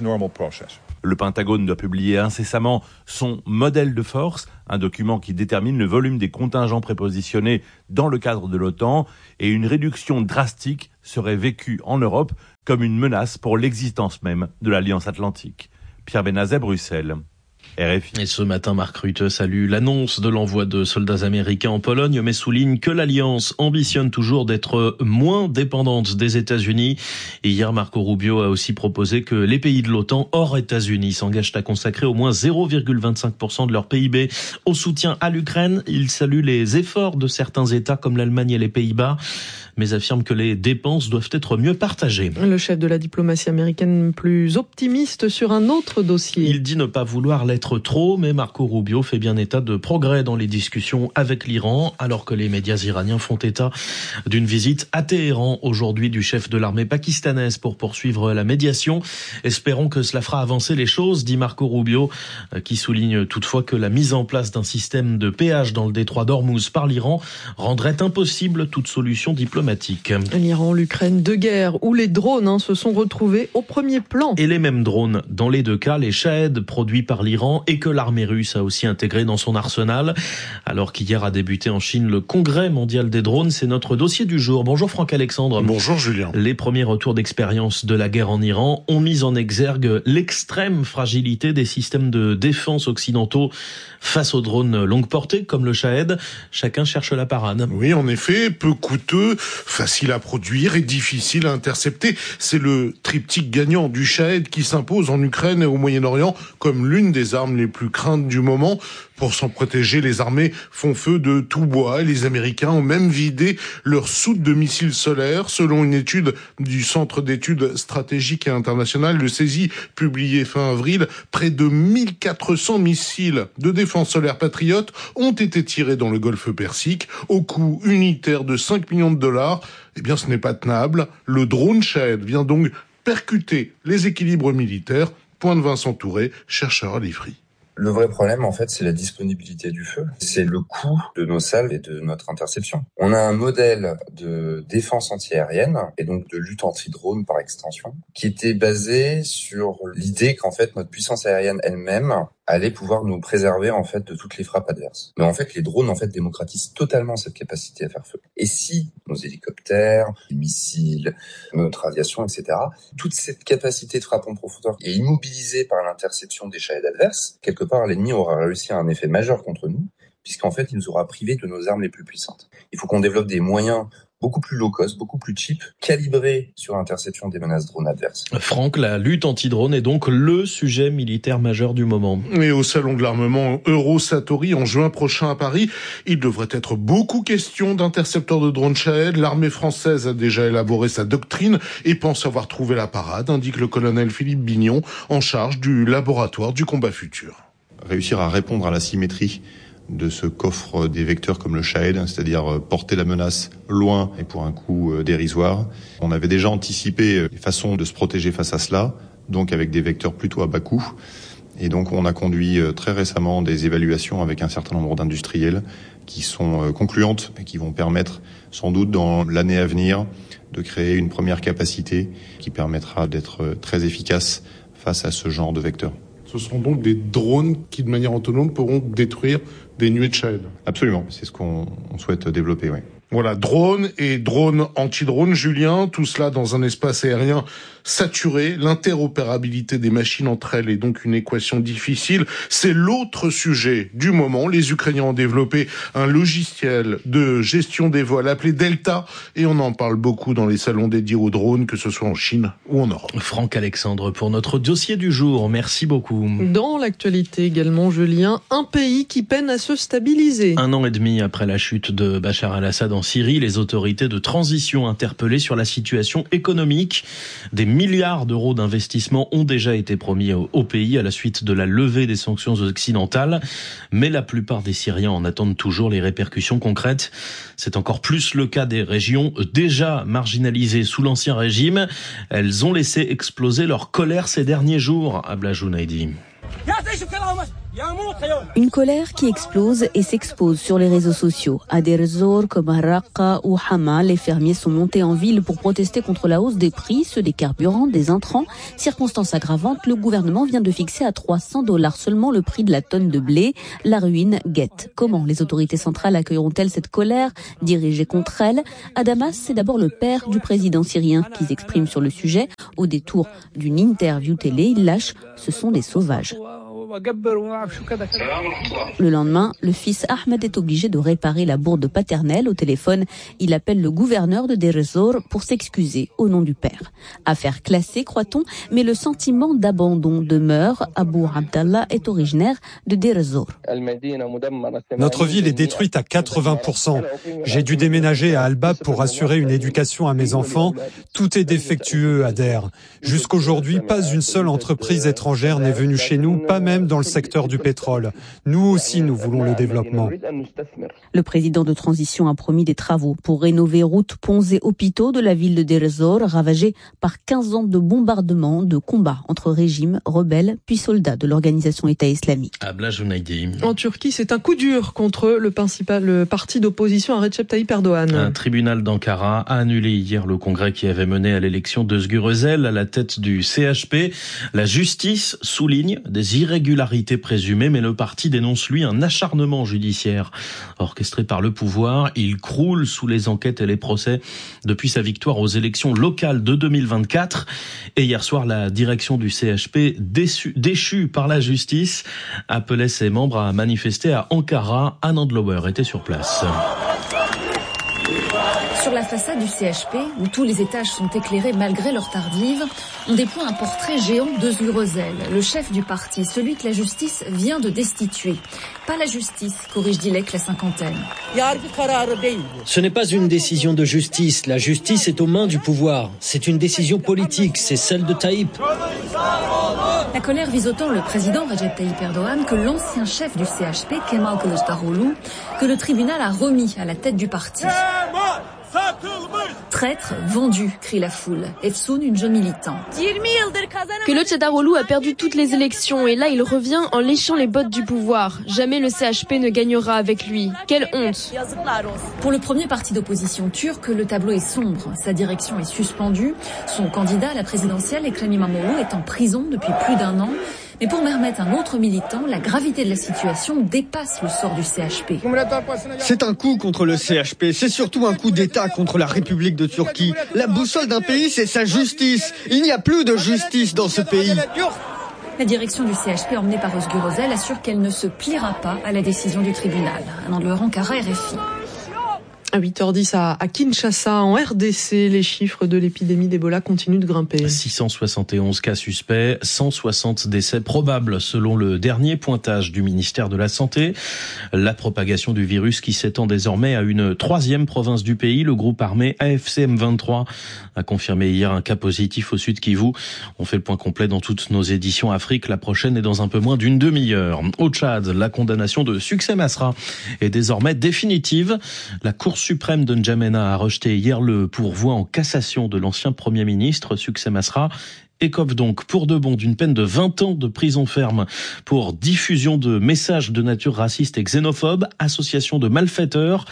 Le Pentagone doit publier incessamment son modèle de force, un document qui détermine le volume des contingents prépositionnés dans le cadre de l'OTAN, et une réduction drastique serait vécue en Europe comme une menace pour l'existence même de l'Alliance Atlantique. Pierre Benazet, Bruxelles. R F I. Et ce matin, Mark Rutte salue l'annonce de l'envoi de soldats américains en Pologne, mais souligne que l'Alliance ambitionne toujours d'être moins dépendante des États-Unis. Et hier, Marco Rubio a aussi proposé que les pays de l'OTAN hors États-Unis s'engagent à consacrer au moins zéro virgule vingt-cinq pour cent de leur P I B au soutien à l'Ukraine. Il salue les efforts de certains États comme l'Allemagne et les Pays-Bas, mais affirme que les dépenses doivent être mieux partagées. Le chef de la diplomatie américaine plus optimiste sur un autre dossier. Il dit ne pas vouloir l'être trop, mais Marco Rubio fait bien état de progrès dans les discussions avec l'Iran, alors que les médias iraniens font état d'une visite à Téhéran aujourd'hui du chef de l'armée pakistanaise pour poursuivre la médiation. Espérons que cela fera avancer les choses, dit Marco Rubio, qui souligne toutefois que la mise en place d'un système de péage dans le détroit d'Ormuz par l'Iran rendrait impossible toute solution diplomatique. L'Iran, l'Ukraine, deux guerres où les drones hein, se sont retrouvés au premier plan. Et les mêmes drones, dans les deux cas, les Shahed produits par l'Iran et que l'armée russe a aussi intégré dans son arsenal. Alors qu'hier a débuté en Chine le congrès mondial des drones, c'est notre dossier du jour. Bonjour Franck Alexandre. Bonjour Julien. Les premiers retours d'expérience de la guerre en Iran ont mis en exergue l'extrême fragilité des systèmes de défense occidentaux face aux drones longue portée comme le Shahed. Chacun cherche la parade. Oui, en effet, peu coûteux, facile à produire et difficile à intercepter. C'est le triptyque gagnant du Shahed qui s'impose en Ukraine et au Moyen-Orient comme l'une des armes les plus craintes du moment. Pour s'en protéger, les armées font feu de tout bois et les Américains ont même vidé leur soute de missiles solaires. Selon une étude du Centre d'études stratégiques et internationales, le C E S I, publié fin avril, près de mille quatre cents missiles de défense solaire patriotes ont été tirés dans le golfe Persique au coût unitaire de cinq millions de dollars. Eh bien, ce n'est pas tenable. Le drone Shahed vient donc percuter les équilibres militaires. Point de Vincent Touré, chercheur à l'I F R I. Le vrai problème, en fait, c'est la disponibilité du feu. C'est le coût de nos salves et de notre interception. On a un modèle de défense antiaérienne et donc de lutte anti-drone par extension qui était basé sur l'idée qu'en fait, notre puissance aérienne elle-même allait pouvoir nous préserver en fait de toutes les frappes adverses. Mais en fait, les drones en fait démocratisent totalement cette capacité à faire feu. Et si nos hélicoptères, les missiles, notre aviation, et cetera, toute cette capacité de frappe en profondeur est immobilisée par l'interception des Shahed adverses, quelque part l'ennemi aura réussi à un effet majeur contre nous, puisqu'en fait, il nous aura privés de nos armes les plus puissantes. Il faut qu'on développe des moyens beaucoup plus low cost, beaucoup plus cheap, calibrés sur l'interception des menaces drones adverses. Franck, la lutte anti-drone est donc le sujet militaire majeur du moment. Et au salon de l'armement Eurosatori en juin prochain à Paris, il devrait être beaucoup question d'intercepteurs de drones Shahed. L'armée française a déjà élaboré sa doctrine et pense avoir trouvé la parade, indique le colonel Philippe Bignon, en charge du laboratoire du combat futur. Réussir à répondre à la symétrie de ce qu'offre des vecteurs comme le Shahed, c'est-à-dire porter la menace loin et pour un coût dérisoire. On avait déjà anticipé les façons de se protéger face à cela, donc avec des vecteurs plutôt à bas coût. Et donc on a conduit très récemment des évaluations avec un certain nombre d'industriels qui sont concluantes et qui vont permettre sans doute dans l'année à venir de créer une première capacité qui permettra d'être très efficace face à ce genre de vecteurs. Ce seront donc des drones qui, de manière autonome, pourront détruire des nuées de Shahed. Absolument, c'est ce qu'on souhaite développer, oui. Voilà, drone et drone anti-drone, Julien, tout cela dans un espace aérien saturé. L'interopérabilité des machines entre elles est donc une équation difficile. C'est l'autre sujet du moment. Les Ukrainiens ont développé un logiciel de gestion des vols appelé Delta et on en parle beaucoup dans les salons dédiés aux drones, que ce soit en Chine ou en Europe. Franck Alexandre pour notre dossier du jour. Merci beaucoup. Dans l'actualité également, Julien, un pays qui peine à se stabiliser. Un an et demi après la chute de Bachar al-Assad en Syrie, les autorités de transition interpellées sur la situation économique. Des milliards d'euros d'investissement ont déjà été promis au pays à la suite de la levée des sanctions occidentales. Mais la plupart des Syriens en attendent toujours les répercussions concrètes. C'est encore plus le cas des régions déjà marginalisées sous l'ancien régime. Elles ont laissé exploser leur colère ces derniers jours. Abla Jounaidi. Une colère qui explose et s'expose sur les réseaux sociaux. À Deir ez-Zor, comme à Raqqa ou Hama, les fermiers sont montés en ville pour protester contre la hausse des prix, ceux des carburants, des intrants. Circonstance aggravante, le gouvernement vient de fixer à trois cents dollars seulement le prix de la tonne de blé. La ruine guette. Comment les autorités centrales accueilleront-elles cette colère dirigée contre elles? À Damas, c'est d'abord le père du président syrien qui s'exprime sur le sujet. Au détour d'une interview télé, il lâche « ce sont des sauvages ». Le lendemain, le fils Ahmed est obligé de réparer la bourde paternelle. Au téléphone, il appelle le gouverneur de Deir ez-Zor pour s'excuser au nom du père. Affaire classée, croit-on, mais le sentiment d'abandon demeure. Abou Abdallah est originaire de Deir ez-Zor. Notre ville est détruite à quatre-vingts pour cent. J'ai dû déménager à Al-Bab pour assurer une éducation à mes enfants. Tout est défectueux à Deir. Jusqu'aujourd'hui, pas une seule entreprise étrangère n'est venue chez nous, pas même dans le secteur du pétrole. Nous aussi, nous voulons le développement. Le président de transition a promis des travaux pour rénover routes, ponts et hôpitaux de la ville de Deir ez-Zor, ravagée par quinze ans de bombardements, de combats entre régimes, rebelles, puis soldats de l'organisation État islamique. Abla Jounaidi. En Turquie, c'est un coup dur contre le principal parti d'opposition à Recep Tayyip Erdogan. Un tribunal d'Ankara a annulé hier le congrès qui avait mené à l'élection d'Özgür Özel à la tête du C H P. La justice souligne des irrégularités présumées, mais le parti dénonce lui un acharnement judiciaire orchestré par le pouvoir. Il croule sous les enquêtes et les procès depuis sa victoire aux élections locales de deux mille vingt-quatre. Et hier soir, la direction du C H P, déçue, déchue par la justice, appelait ses membres à manifester à Ankara. Anne Andlauer était sur place. Sur la façade du C H P, où tous les étages sont éclairés malgré leur tardive, on déploie un portrait géant d'Özgür Özel, le chef du parti, celui que la justice vient de destituer. Pas la justice, corrige Dilek la cinquantaine. Ce n'est pas une décision de justice. La justice est aux mains du pouvoir. C'est une décision politique, c'est celle de Tayyip. La colère vise autant le président Recep Tayyip Erdogan que l'ancien chef du C H P, Kemal Kılıçdaroğlu, que le tribunal a remis à la tête du parti. Traître, vendu, crie la foule. Efsoun, une jeune militante. Kılıçdaroğlu a perdu toutes les élections et là il revient en léchant les bottes du pouvoir. Jamais le C H P ne gagnera avec lui. Quelle honte. Pour le premier parti d'opposition turc, le tableau est sombre. Sa direction est suspendue. Son candidat à la présidentielle, Ekrem İmamoğlu, est en prison depuis plus d'un an. Mais pour Mehmet, un autre militant, la gravité de la situation dépasse le sort du C H P. C'est un coup contre le C H P, c'est surtout un coup d'État contre la République de Turquie. La boussole d'un pays, c'est sa justice. Il n'y a plus de justice dans ce pays. La direction du C H P, emmenée par Özgür Özel, assure qu'elle ne se pliera pas à la décision du tribunal. Un Andleur Ankara, R F I. À huit heures dix à Kinshasa, en R D C, les chiffres de l'épidémie d'Ebola continuent de grimper. six cent soixante et onze cas suspects, cent soixante décès probables selon le dernier pointage du ministère de la Santé. La propagation du virus qui s'étend désormais à une troisième province du pays. Le groupe armé A F C M vingt-trois a confirmé hier un cas positif au sud Kivu. On fait le point complet dans toutes nos éditions Afrique. La prochaine est dans un peu moins d'une demi-heure. Au Tchad, la condamnation de Succès Masra est désormais définitive. La Cour suprême de N'Djamena a rejeté hier le pourvoi en cassation de l'ancien Premier ministre Succès Masra. Écope donc pour de bon d'une peine de vingt ans de prison ferme pour diffusion de messages de nature raciste et xénophobe, association de malfaiteurs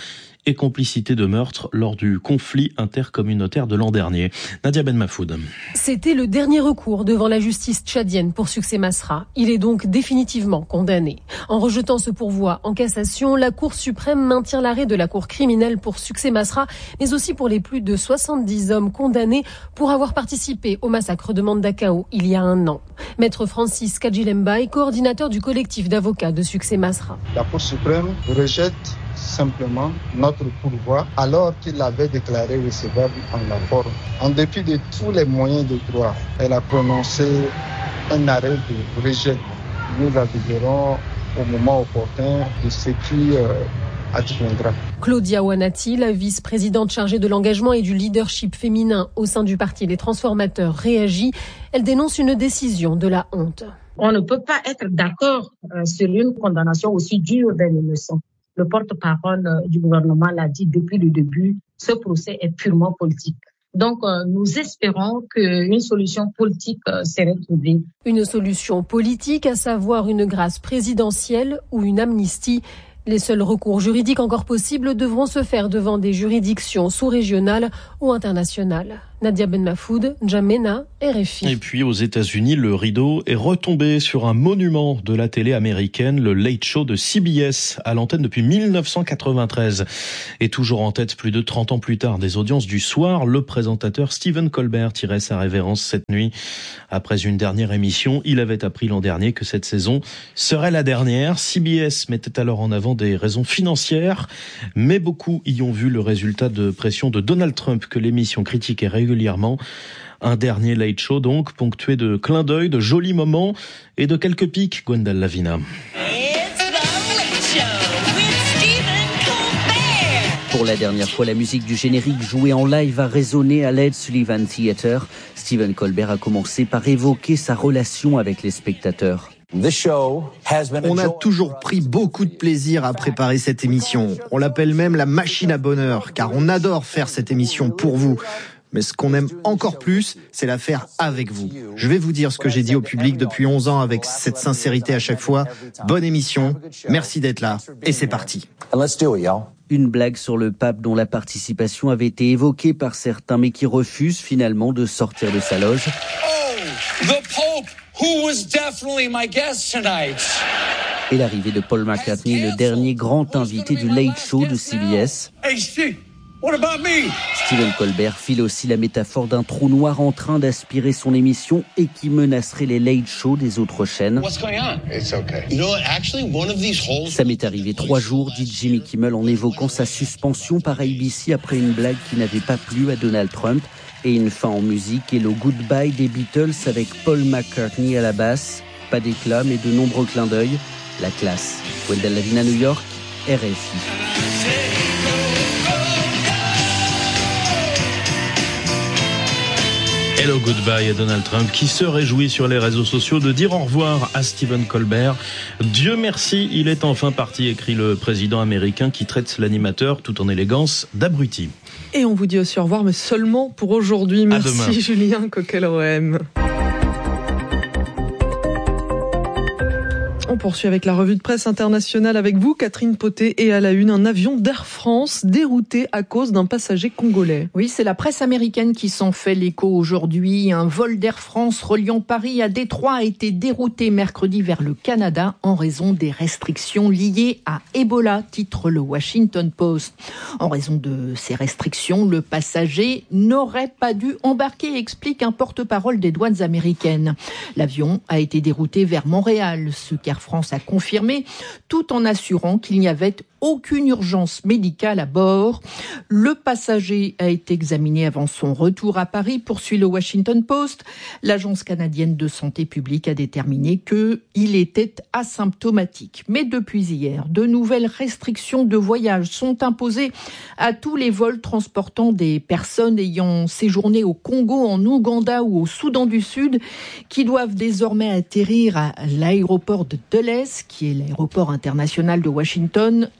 et complicité de meurtre lors du conflit intercommunautaire de l'an dernier. Nadia Ben Mafoud. C'était le dernier recours devant la justice tchadienne pour Succès Masra. Il est donc définitivement condamné. En rejetant ce pourvoi en cassation, la Cour suprême maintient l'arrêt de la Cour criminelle pour Succès Masra, mais aussi pour les plus de soixante-dix hommes condamnés pour avoir participé au massacre de Mandakao il y a un an. Maître Francis Kadjilemba est coordinateur du collectif d'avocats de Succès Masra. La Cour suprême rejette simplement notre pourvoi alors qu'il l'avait déclaré recevable en la forme. En dépit de tous les moyens de droit, elle a prononcé un arrêt de rejet. Nous aviserons au moment opportun de ce qui euh, adviendra. Claudia Wanati, la vice-présidente chargée de l'engagement et du leadership féminin au sein du parti Les Transformateurs, réagit. Elle dénonce une décision de la honte. On ne peut pas être d'accord euh, sur une condamnation aussi dure d'un innocent. Le porte-parole euh, du gouvernement l'a dit depuis le début, ce procès est purement politique. Donc, euh, nous espérons qu'une solution politique euh, serait trouvée. Une solution politique, à savoir une grâce présidentielle ou une amnistie. Les seuls recours juridiques encore possibles devront se faire devant des juridictions sous-régionales ou internationales. Nadia Ben Mafoud, N'Djamena, R F I. Et puis aux États-Unis, le rideau est retombé sur un monument de la télé américaine, le Late Show de C B S, à l'antenne depuis mille neuf cent quatre-vingt-treize. Et toujours en tête plus de trente ans plus tard des audiences du soir, le présentateur Stephen Colbert tirait sa révérence cette nuit. Après une dernière émission, il avait appris l'an dernier que cette saison serait la dernière. C B S mettait alors en avant des raisons financières, mais beaucoup y ont vu le résultat de pression de Donald Trump que l'émission critiquait régulièrement. Un dernier Late Show donc, ponctué de clins d'œil, de jolis moments et de quelques pics, Gwendal Lavina. Pour la dernière fois, la musique du générique jouée en live a résonné à l'Ed Sullivan Theatre. Stephen Colbert a commencé par évoquer sa relation avec les spectateurs. On a toujours pris beaucoup de plaisir à préparer cette émission. On l'appelle même la machine à bonheur, car on adore faire cette émission pour vous. Mais ce qu'on aime encore plus, c'est la faire avec vous. Je vais vous dire ce que j'ai dit au public depuis onze ans avec cette sincérité à chaque fois. Bonne émission, merci d'être là, et c'est parti. Une blague sur le pape dont la participation avait été évoquée par certains, mais qui refuse finalement de sortir de sa loge. Oh, the Pope, who was definitely my guest tonight. Et l'arrivée de Paul McCartney, le dernier grand invité du Late Show de C B S. Hey, Steve, what about me? Stephen Colbert file aussi la métaphore d'un trou noir en train d'aspirer son émission et qui menacerait les Late Show des autres chaînes. What's going on? It's okay. You know what? Actually, one of these holes. Ça m'est arrivé trois jours, dit Jimmy Kimmel en évoquant sa suspension par A B C après une blague qui n'avait pas plu à Donald Trump. Et une fin en musique et le goodbye des Beatles avec Paul McCartney à la basse. Pas d'éclat mais de nombreux clins d'œil. La classe. Gwendal Lavina, New York, R F I. Hello Goodbye à Donald Trump qui se réjouit sur les réseaux sociaux de dire au revoir à Stephen Colbert. Dieu merci, il est enfin parti, écrit le président américain qui traite l'animateur tout en élégance d'abruti. Et on vous dit aussi au revoir, mais seulement pour aujourd'hui. Merci Julien Coquel-O M. On poursuit avec la revue de presse internationale avec vous, Catherine Potet, et à la une, un avion d'Air France dérouté à cause d'un passager congolais. Oui, c'est la presse américaine qui s'en fait l'écho aujourd'hui. Un vol d'Air France reliant Paris à Détroit a été dérouté mercredi vers le Canada en raison des restrictions liées à Ebola, titre le Washington Post. En raison de ces restrictions, le passager n'aurait pas dû embarquer, explique un porte-parole des douanes américaines. L'avion a été dérouté vers Montréal, ce qu'Air France a confirmé, tout en assurant qu'il n'y avait aucune urgence médicale à bord. Le passager a été examiné avant son retour à Paris, poursuit le Washington Post. L'Agence canadienne de santé publique a déterminé qu'il était asymptomatique. Mais depuis hier, de nouvelles restrictions de voyage sont imposées à tous les vols transportant des personnes ayant séjourné au Congo, en Ouganda ou au Soudan du Sud, qui doivent désormais atterrir à l'aéroport de Dulles, qui est l'aéroport international de Washington,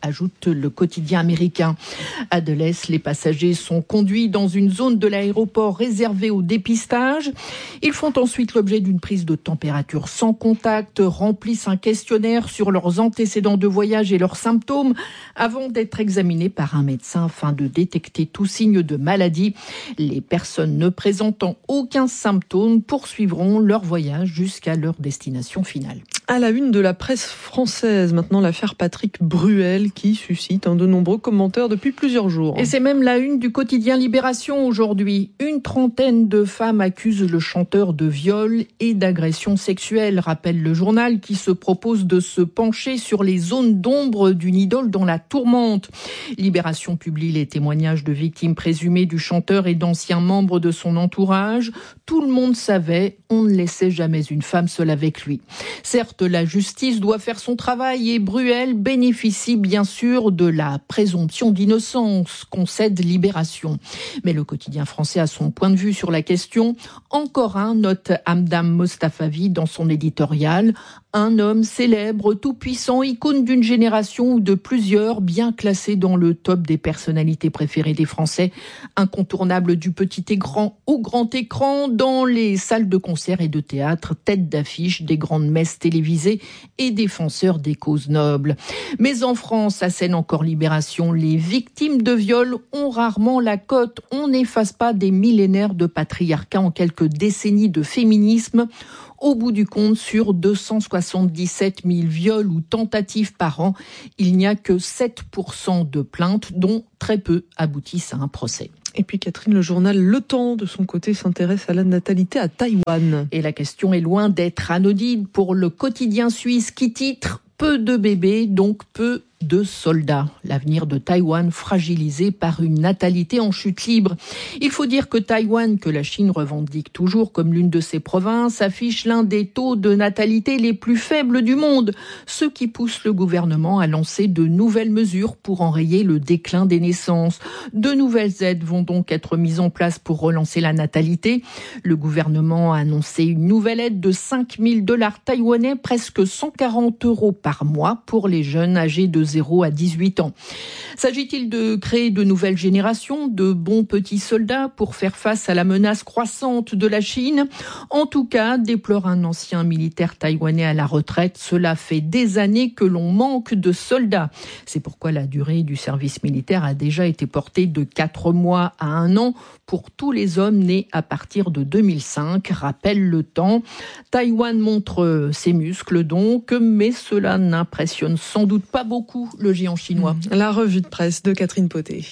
ajoute le quotidien américain. À Dulles, les passagers sont conduits dans une zone de l'aéroport réservée au dépistage. Ils font ensuite l'objet d'une prise de température sans contact, remplissent un questionnaire sur leurs antécédents de voyage et leurs symptômes avant d'être examinés par un médecin afin de détecter tout signe de maladie. Les personnes ne présentant aucun symptôme poursuivront leur voyage jusqu'à leur destination finale. À la une de la presse française, maintenant l'affaire Patrick Bruel qui suscite hein, de nombreux commentaires depuis plusieurs jours. Et c'est même la une du quotidien Libération aujourd'hui. Une trentaine de femmes accusent le chanteur de viol et d'agression sexuelle, rappelle le journal qui se propose de se pencher sur les zones d'ombre d'une idole dans la tourmente. Libération publie les témoignages de victimes présumées du chanteur et d'anciens membres de son entourage. Tout le monde savait, on ne laissait jamais une femme seule avec lui. Certes, la justice doit faire son travail et Bruel bénéficie bien sûr de la présomption d'innocence, concède Libération. Mais le quotidien français a son point de vue sur la question. Encore un, note Hamdam Mostafavi dans son éditorial. Un homme célèbre, tout-puissant, icône d'une génération ou de plusieurs, bien classé dans le top des personnalités préférées des Français. Incontournable du petit écran au grand écran, dans les salles de concert et de théâtre, tête d'affiche des grandes messes télévisées et défenseur des causes nobles. Mais en France, assène encore Libération, les victimes de viol ont rarement la cote. On n'efface pas des millénaires de patriarcat en quelques décennies de féminisme. Au bout du compte, sur deux cent soixante-dix-sept mille viols ou tentatives par an, il n'y a que sept pour cent de plaintes, dont très peu aboutissent à un procès. Et puis Catherine, le journal Le Temps, de son côté, s'intéresse à la natalité à Taïwan. Et la question est loin d'être anodine pour le quotidien suisse qui titre « Peu de bébés, donc peu de soldats ». L'avenir de Taïwan fragilisé par une natalité en chute libre. Il faut dire que Taïwan, que la Chine revendique toujours comme l'une de ses provinces, affiche l'un des taux de natalité les plus faibles du monde, ce qui pousse le gouvernement à lancer de nouvelles mesures pour enrayer le déclin des naissances. De nouvelles aides vont donc être mises en place pour relancer la natalité. Le gouvernement a annoncé une nouvelle aide de cinq mille dollars taïwanais, presque cent quarante euros par mois pour les jeunes âgés de zéro à dix-huit ans. S'agit-il de créer de nouvelles générations de bons petits soldats pour faire face à la menace croissante de la Chine ? En tout cas, déplore un ancien militaire taïwanais à la retraite, cela fait des années que l'on manque de soldats. C'est pourquoi la durée du service militaire a déjà été portée de quatre mois à un an pour tous les hommes nés à partir de deux mille cinq, rappelle Le Temps. Taïwan montre ses muscles donc, mais cela n'impressionne sans doute pas beaucoup le géant chinois. La revue de presse de Catherine Poté.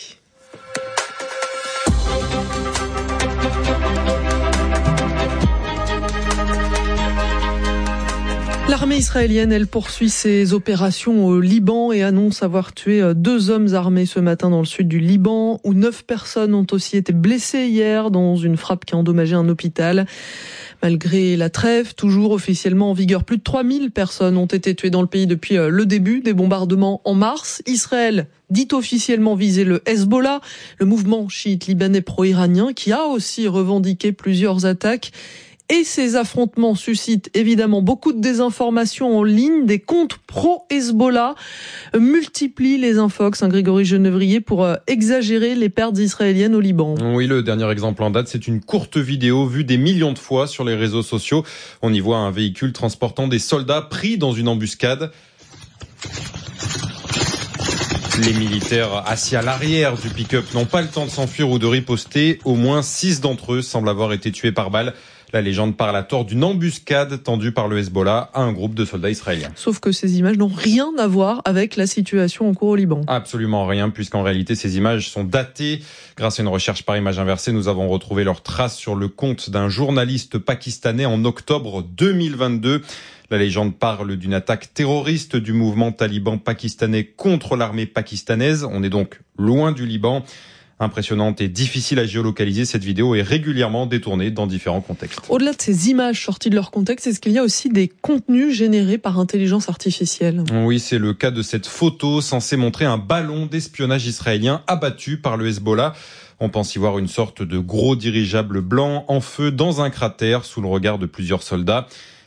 L'armée israélienne, elle poursuit ses opérations au Liban et annonce avoir tué deux hommes armés ce matin dans le sud du Liban, où neuf personnes ont aussi été blessées hier dans une frappe qui a endommagé un hôpital. Malgré la trêve, toujours officiellement en vigueur, plus de trois mille personnes ont été tuées dans le pays depuis le début des bombardements en mars. Israël dit officiellement viser le Hezbollah, le mouvement chiite libanais pro-iranien, qui a aussi revendiqué plusieurs attaques. Et ces affrontements suscitent évidemment beaucoup de désinformation en ligne. Des comptes pro-Hezbollah multiplient les infox, hein, Grégory Genevrier, pour euh, exagérer les pertes israéliennes au Liban. Oui, le dernier exemple en date, c'est une courte vidéo vue des millions de fois sur les réseaux sociaux. On y voit un véhicule transportant des soldats pris dans une embuscade. Les militaires assis à l'arrière du pick-up n'ont pas le temps de s'enfuir ou de riposter. Au moins six d'entre eux semblent avoir été tués par balle. La légende parle à tort d'une embuscade tendue par le Hezbollah à un groupe de soldats israéliens. Sauf que ces images n'ont rien à voir avec la situation en cours au Liban. Absolument rien, puisqu'en réalité, ces images sont datées. Grâce à une recherche par image inversée, nous avons retrouvé leurs traces sur le compte d'un journaliste pakistanais en octobre deux mille vingt-deux. La légende parle d'une attaque terroriste du mouvement taliban pakistanais contre l'armée pakistanaise. On est donc loin du Liban. Impressionnante et difficile à géolocaliser, cette vidéo est régulièrement détournée dans différents contextes. Au-delà de ces images sorties de leur contexte, est-ce qu'il y a aussi des contenus générés par intelligence artificielle ? Oui, c'est le cas de cette photo censée montrer un ballon d'espionnage israélien abattu par le Hezbollah. On pense y voir une sorte de gros dirigeable blanc en feu dans un cratère sous le regard de plusieurs soldats.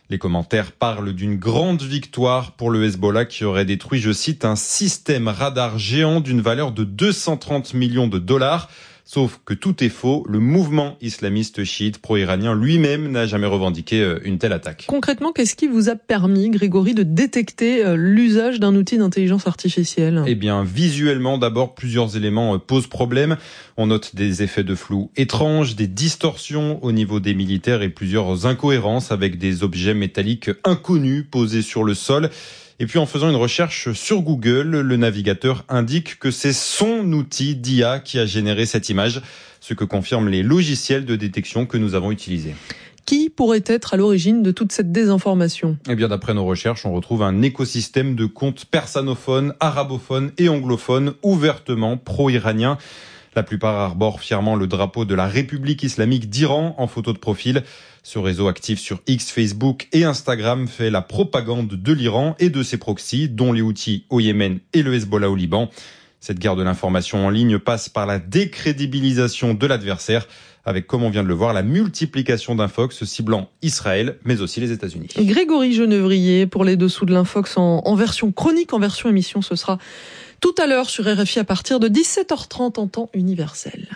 Les commentaires parlent d'une grande victoire pour le Hezbollah qui aurait détruit, je cite, un système radar géant d'une valeur de deux cent trente millions de dollars. Sauf que tout est faux, le mouvement islamiste chiite pro-iranien lui-même n'a jamais revendiqué une telle attaque. Concrètement, qu'est-ce qui vous a permis, Grégory, de détecter l'usage d'un outil d'intelligence artificielle ? Eh bien, visuellement, d'abord, plusieurs éléments posent problème. On note des effets de flou étranges, des distorsions au niveau des militaires et plusieurs incohérences avec des objets métalliques inconnus posés sur le sol. Et puis en faisant une recherche sur Google, le navigateur indique que c'est son outil d'I A qui a généré cette image, ce que confirment les logiciels de détection que nous avons utilisés. Qui pourrait être à l'origine de toute cette désinformation ? Eh bien, d'après nos recherches, on retrouve un écosystème de comptes persanophones, arabophones et anglophones ouvertement pro-iraniens. La plupart arborent fièrement le drapeau de la République islamique d'Iran en photo de profil. Ce réseau actif sur X, Facebook et Instagram fait la propagande de l'Iran et de ses proxys, dont les Houthis au Yémen et le Hezbollah au Liban. Cette guerre de l'information en ligne passe par la décrédibilisation de l'adversaire, avec, comme on vient de le voir, la multiplication d'infox ciblant Israël, mais aussi les États-Unis. Grégory Genevrier pour les dessous de l'infox en, en version chronique, en version émission, ce sera tout à l'heure sur R F I à partir de dix-sept heures trente en temps universel.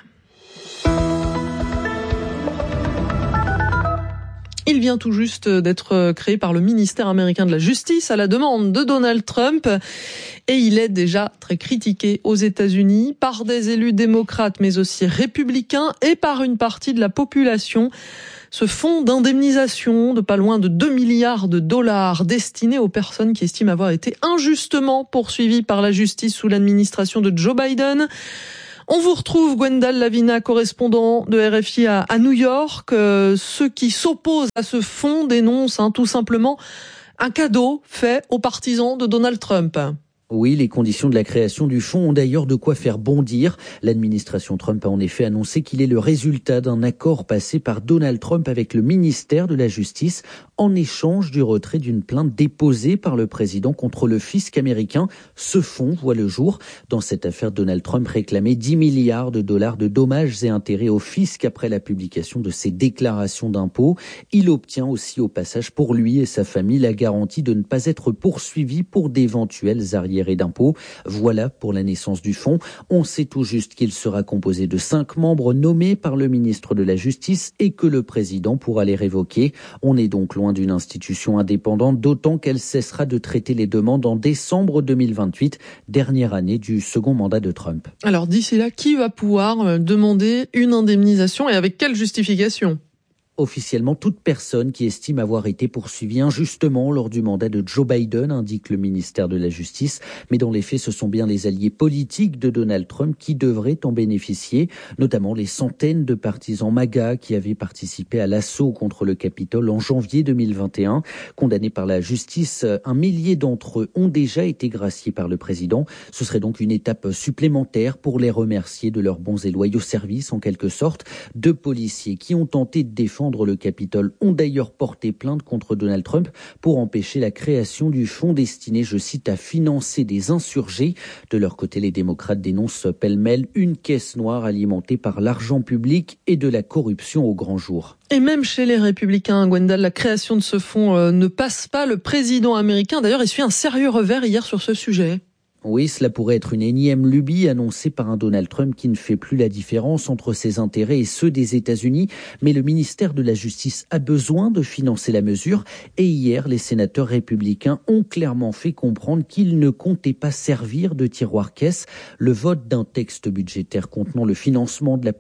Il vient tout juste d'être créé par le ministère américain de la Justice à la demande de Donald Trump et il est déjà très critiqué aux États-Unis par des élus démocrates mais aussi républicains et par une partie de la population. Ce fonds d'indemnisation de pas loin de deux milliards de dollars destiné aux personnes qui estiment avoir été injustement poursuivies par la justice sous l'administration de Joe Biden. On vous retrouve, Gwendal Lavina, correspondant de R F I à, à New York. Euh, ceux qui s'opposent à ce fonds dénoncent hein, tout simplement un cadeau fait aux partisans de Donald Trump. Oui, les conditions de la création du fonds ont d'ailleurs de quoi faire bondir. L'administration Trump a en effet annoncé qu'il est le résultat d'un accord passé par Donald Trump avec le ministère de la Justice en échange du retrait d'une plainte déposée par le président contre le fisc américain. Ce fonds voit le jour. Dans cette affaire, Donald Trump réclamait dix milliards de dollars de dommages et intérêts au fisc après la publication de ses déclarations d'impôts. Il obtient aussi au passage pour lui et sa famille la garantie de ne pas être poursuivi pour d'éventuels arriérés et d'impôts. Voilà pour la naissance du fonds. On sait tout juste qu'il sera composé de cinq membres nommés par le ministre de la Justice et que le président pourra les révoquer. On est donc loin d'une institution indépendante, d'autant qu'elle cessera de traiter les demandes en décembre deux mille vingt-huit, dernière année du second mandat de Trump. Alors d'ici là, qui va pouvoir demander une indemnisation et avec quelle justification ? Officiellement, toute personne qui estime avoir été poursuivie injustement lors du mandat de Joe Biden, indique le ministère de la Justice. Mais dans les faits, ce sont bien les alliés politiques de Donald Trump qui devraient en bénéficier, notamment les centaines de partisans MAGA qui avaient participé à l'assaut contre le Capitole en janvier deux mille vingt et un. Condamnés par la justice, un millier d'entre eux ont déjà été graciés par le président. Ce serait donc une étape supplémentaire pour les remercier de leurs bons et loyaux services, en quelque sorte. Deux policiers qui ont tenté de défendre le Capitole ont d'ailleurs porté plainte contre Donald Trump pour empêcher la création du fonds destiné, je cite, à financer des insurgés. De leur côté, les démocrates dénoncent pêle-mêle une caisse noire alimentée par l'argent public et de la corruption au grand jour. Et même chez les républicains, Gwendal, la création de ce fonds euh, ne passe pas. Le président américain, d'ailleurs, essuie un sérieux revers hier sur ce sujet. Oui, cela pourrait être une énième lubie annoncée par un Donald Trump qui ne fait plus la différence entre ses intérêts et ceux des États-Unis. Mais le ministère de la Justice a besoin de financer la mesure. Et hier, les sénateurs républicains ont clairement fait comprendre qu'ils ne comptaient pas servir de tiroir-caisse. Le vote d'un texte budgétaire contenant le financement de la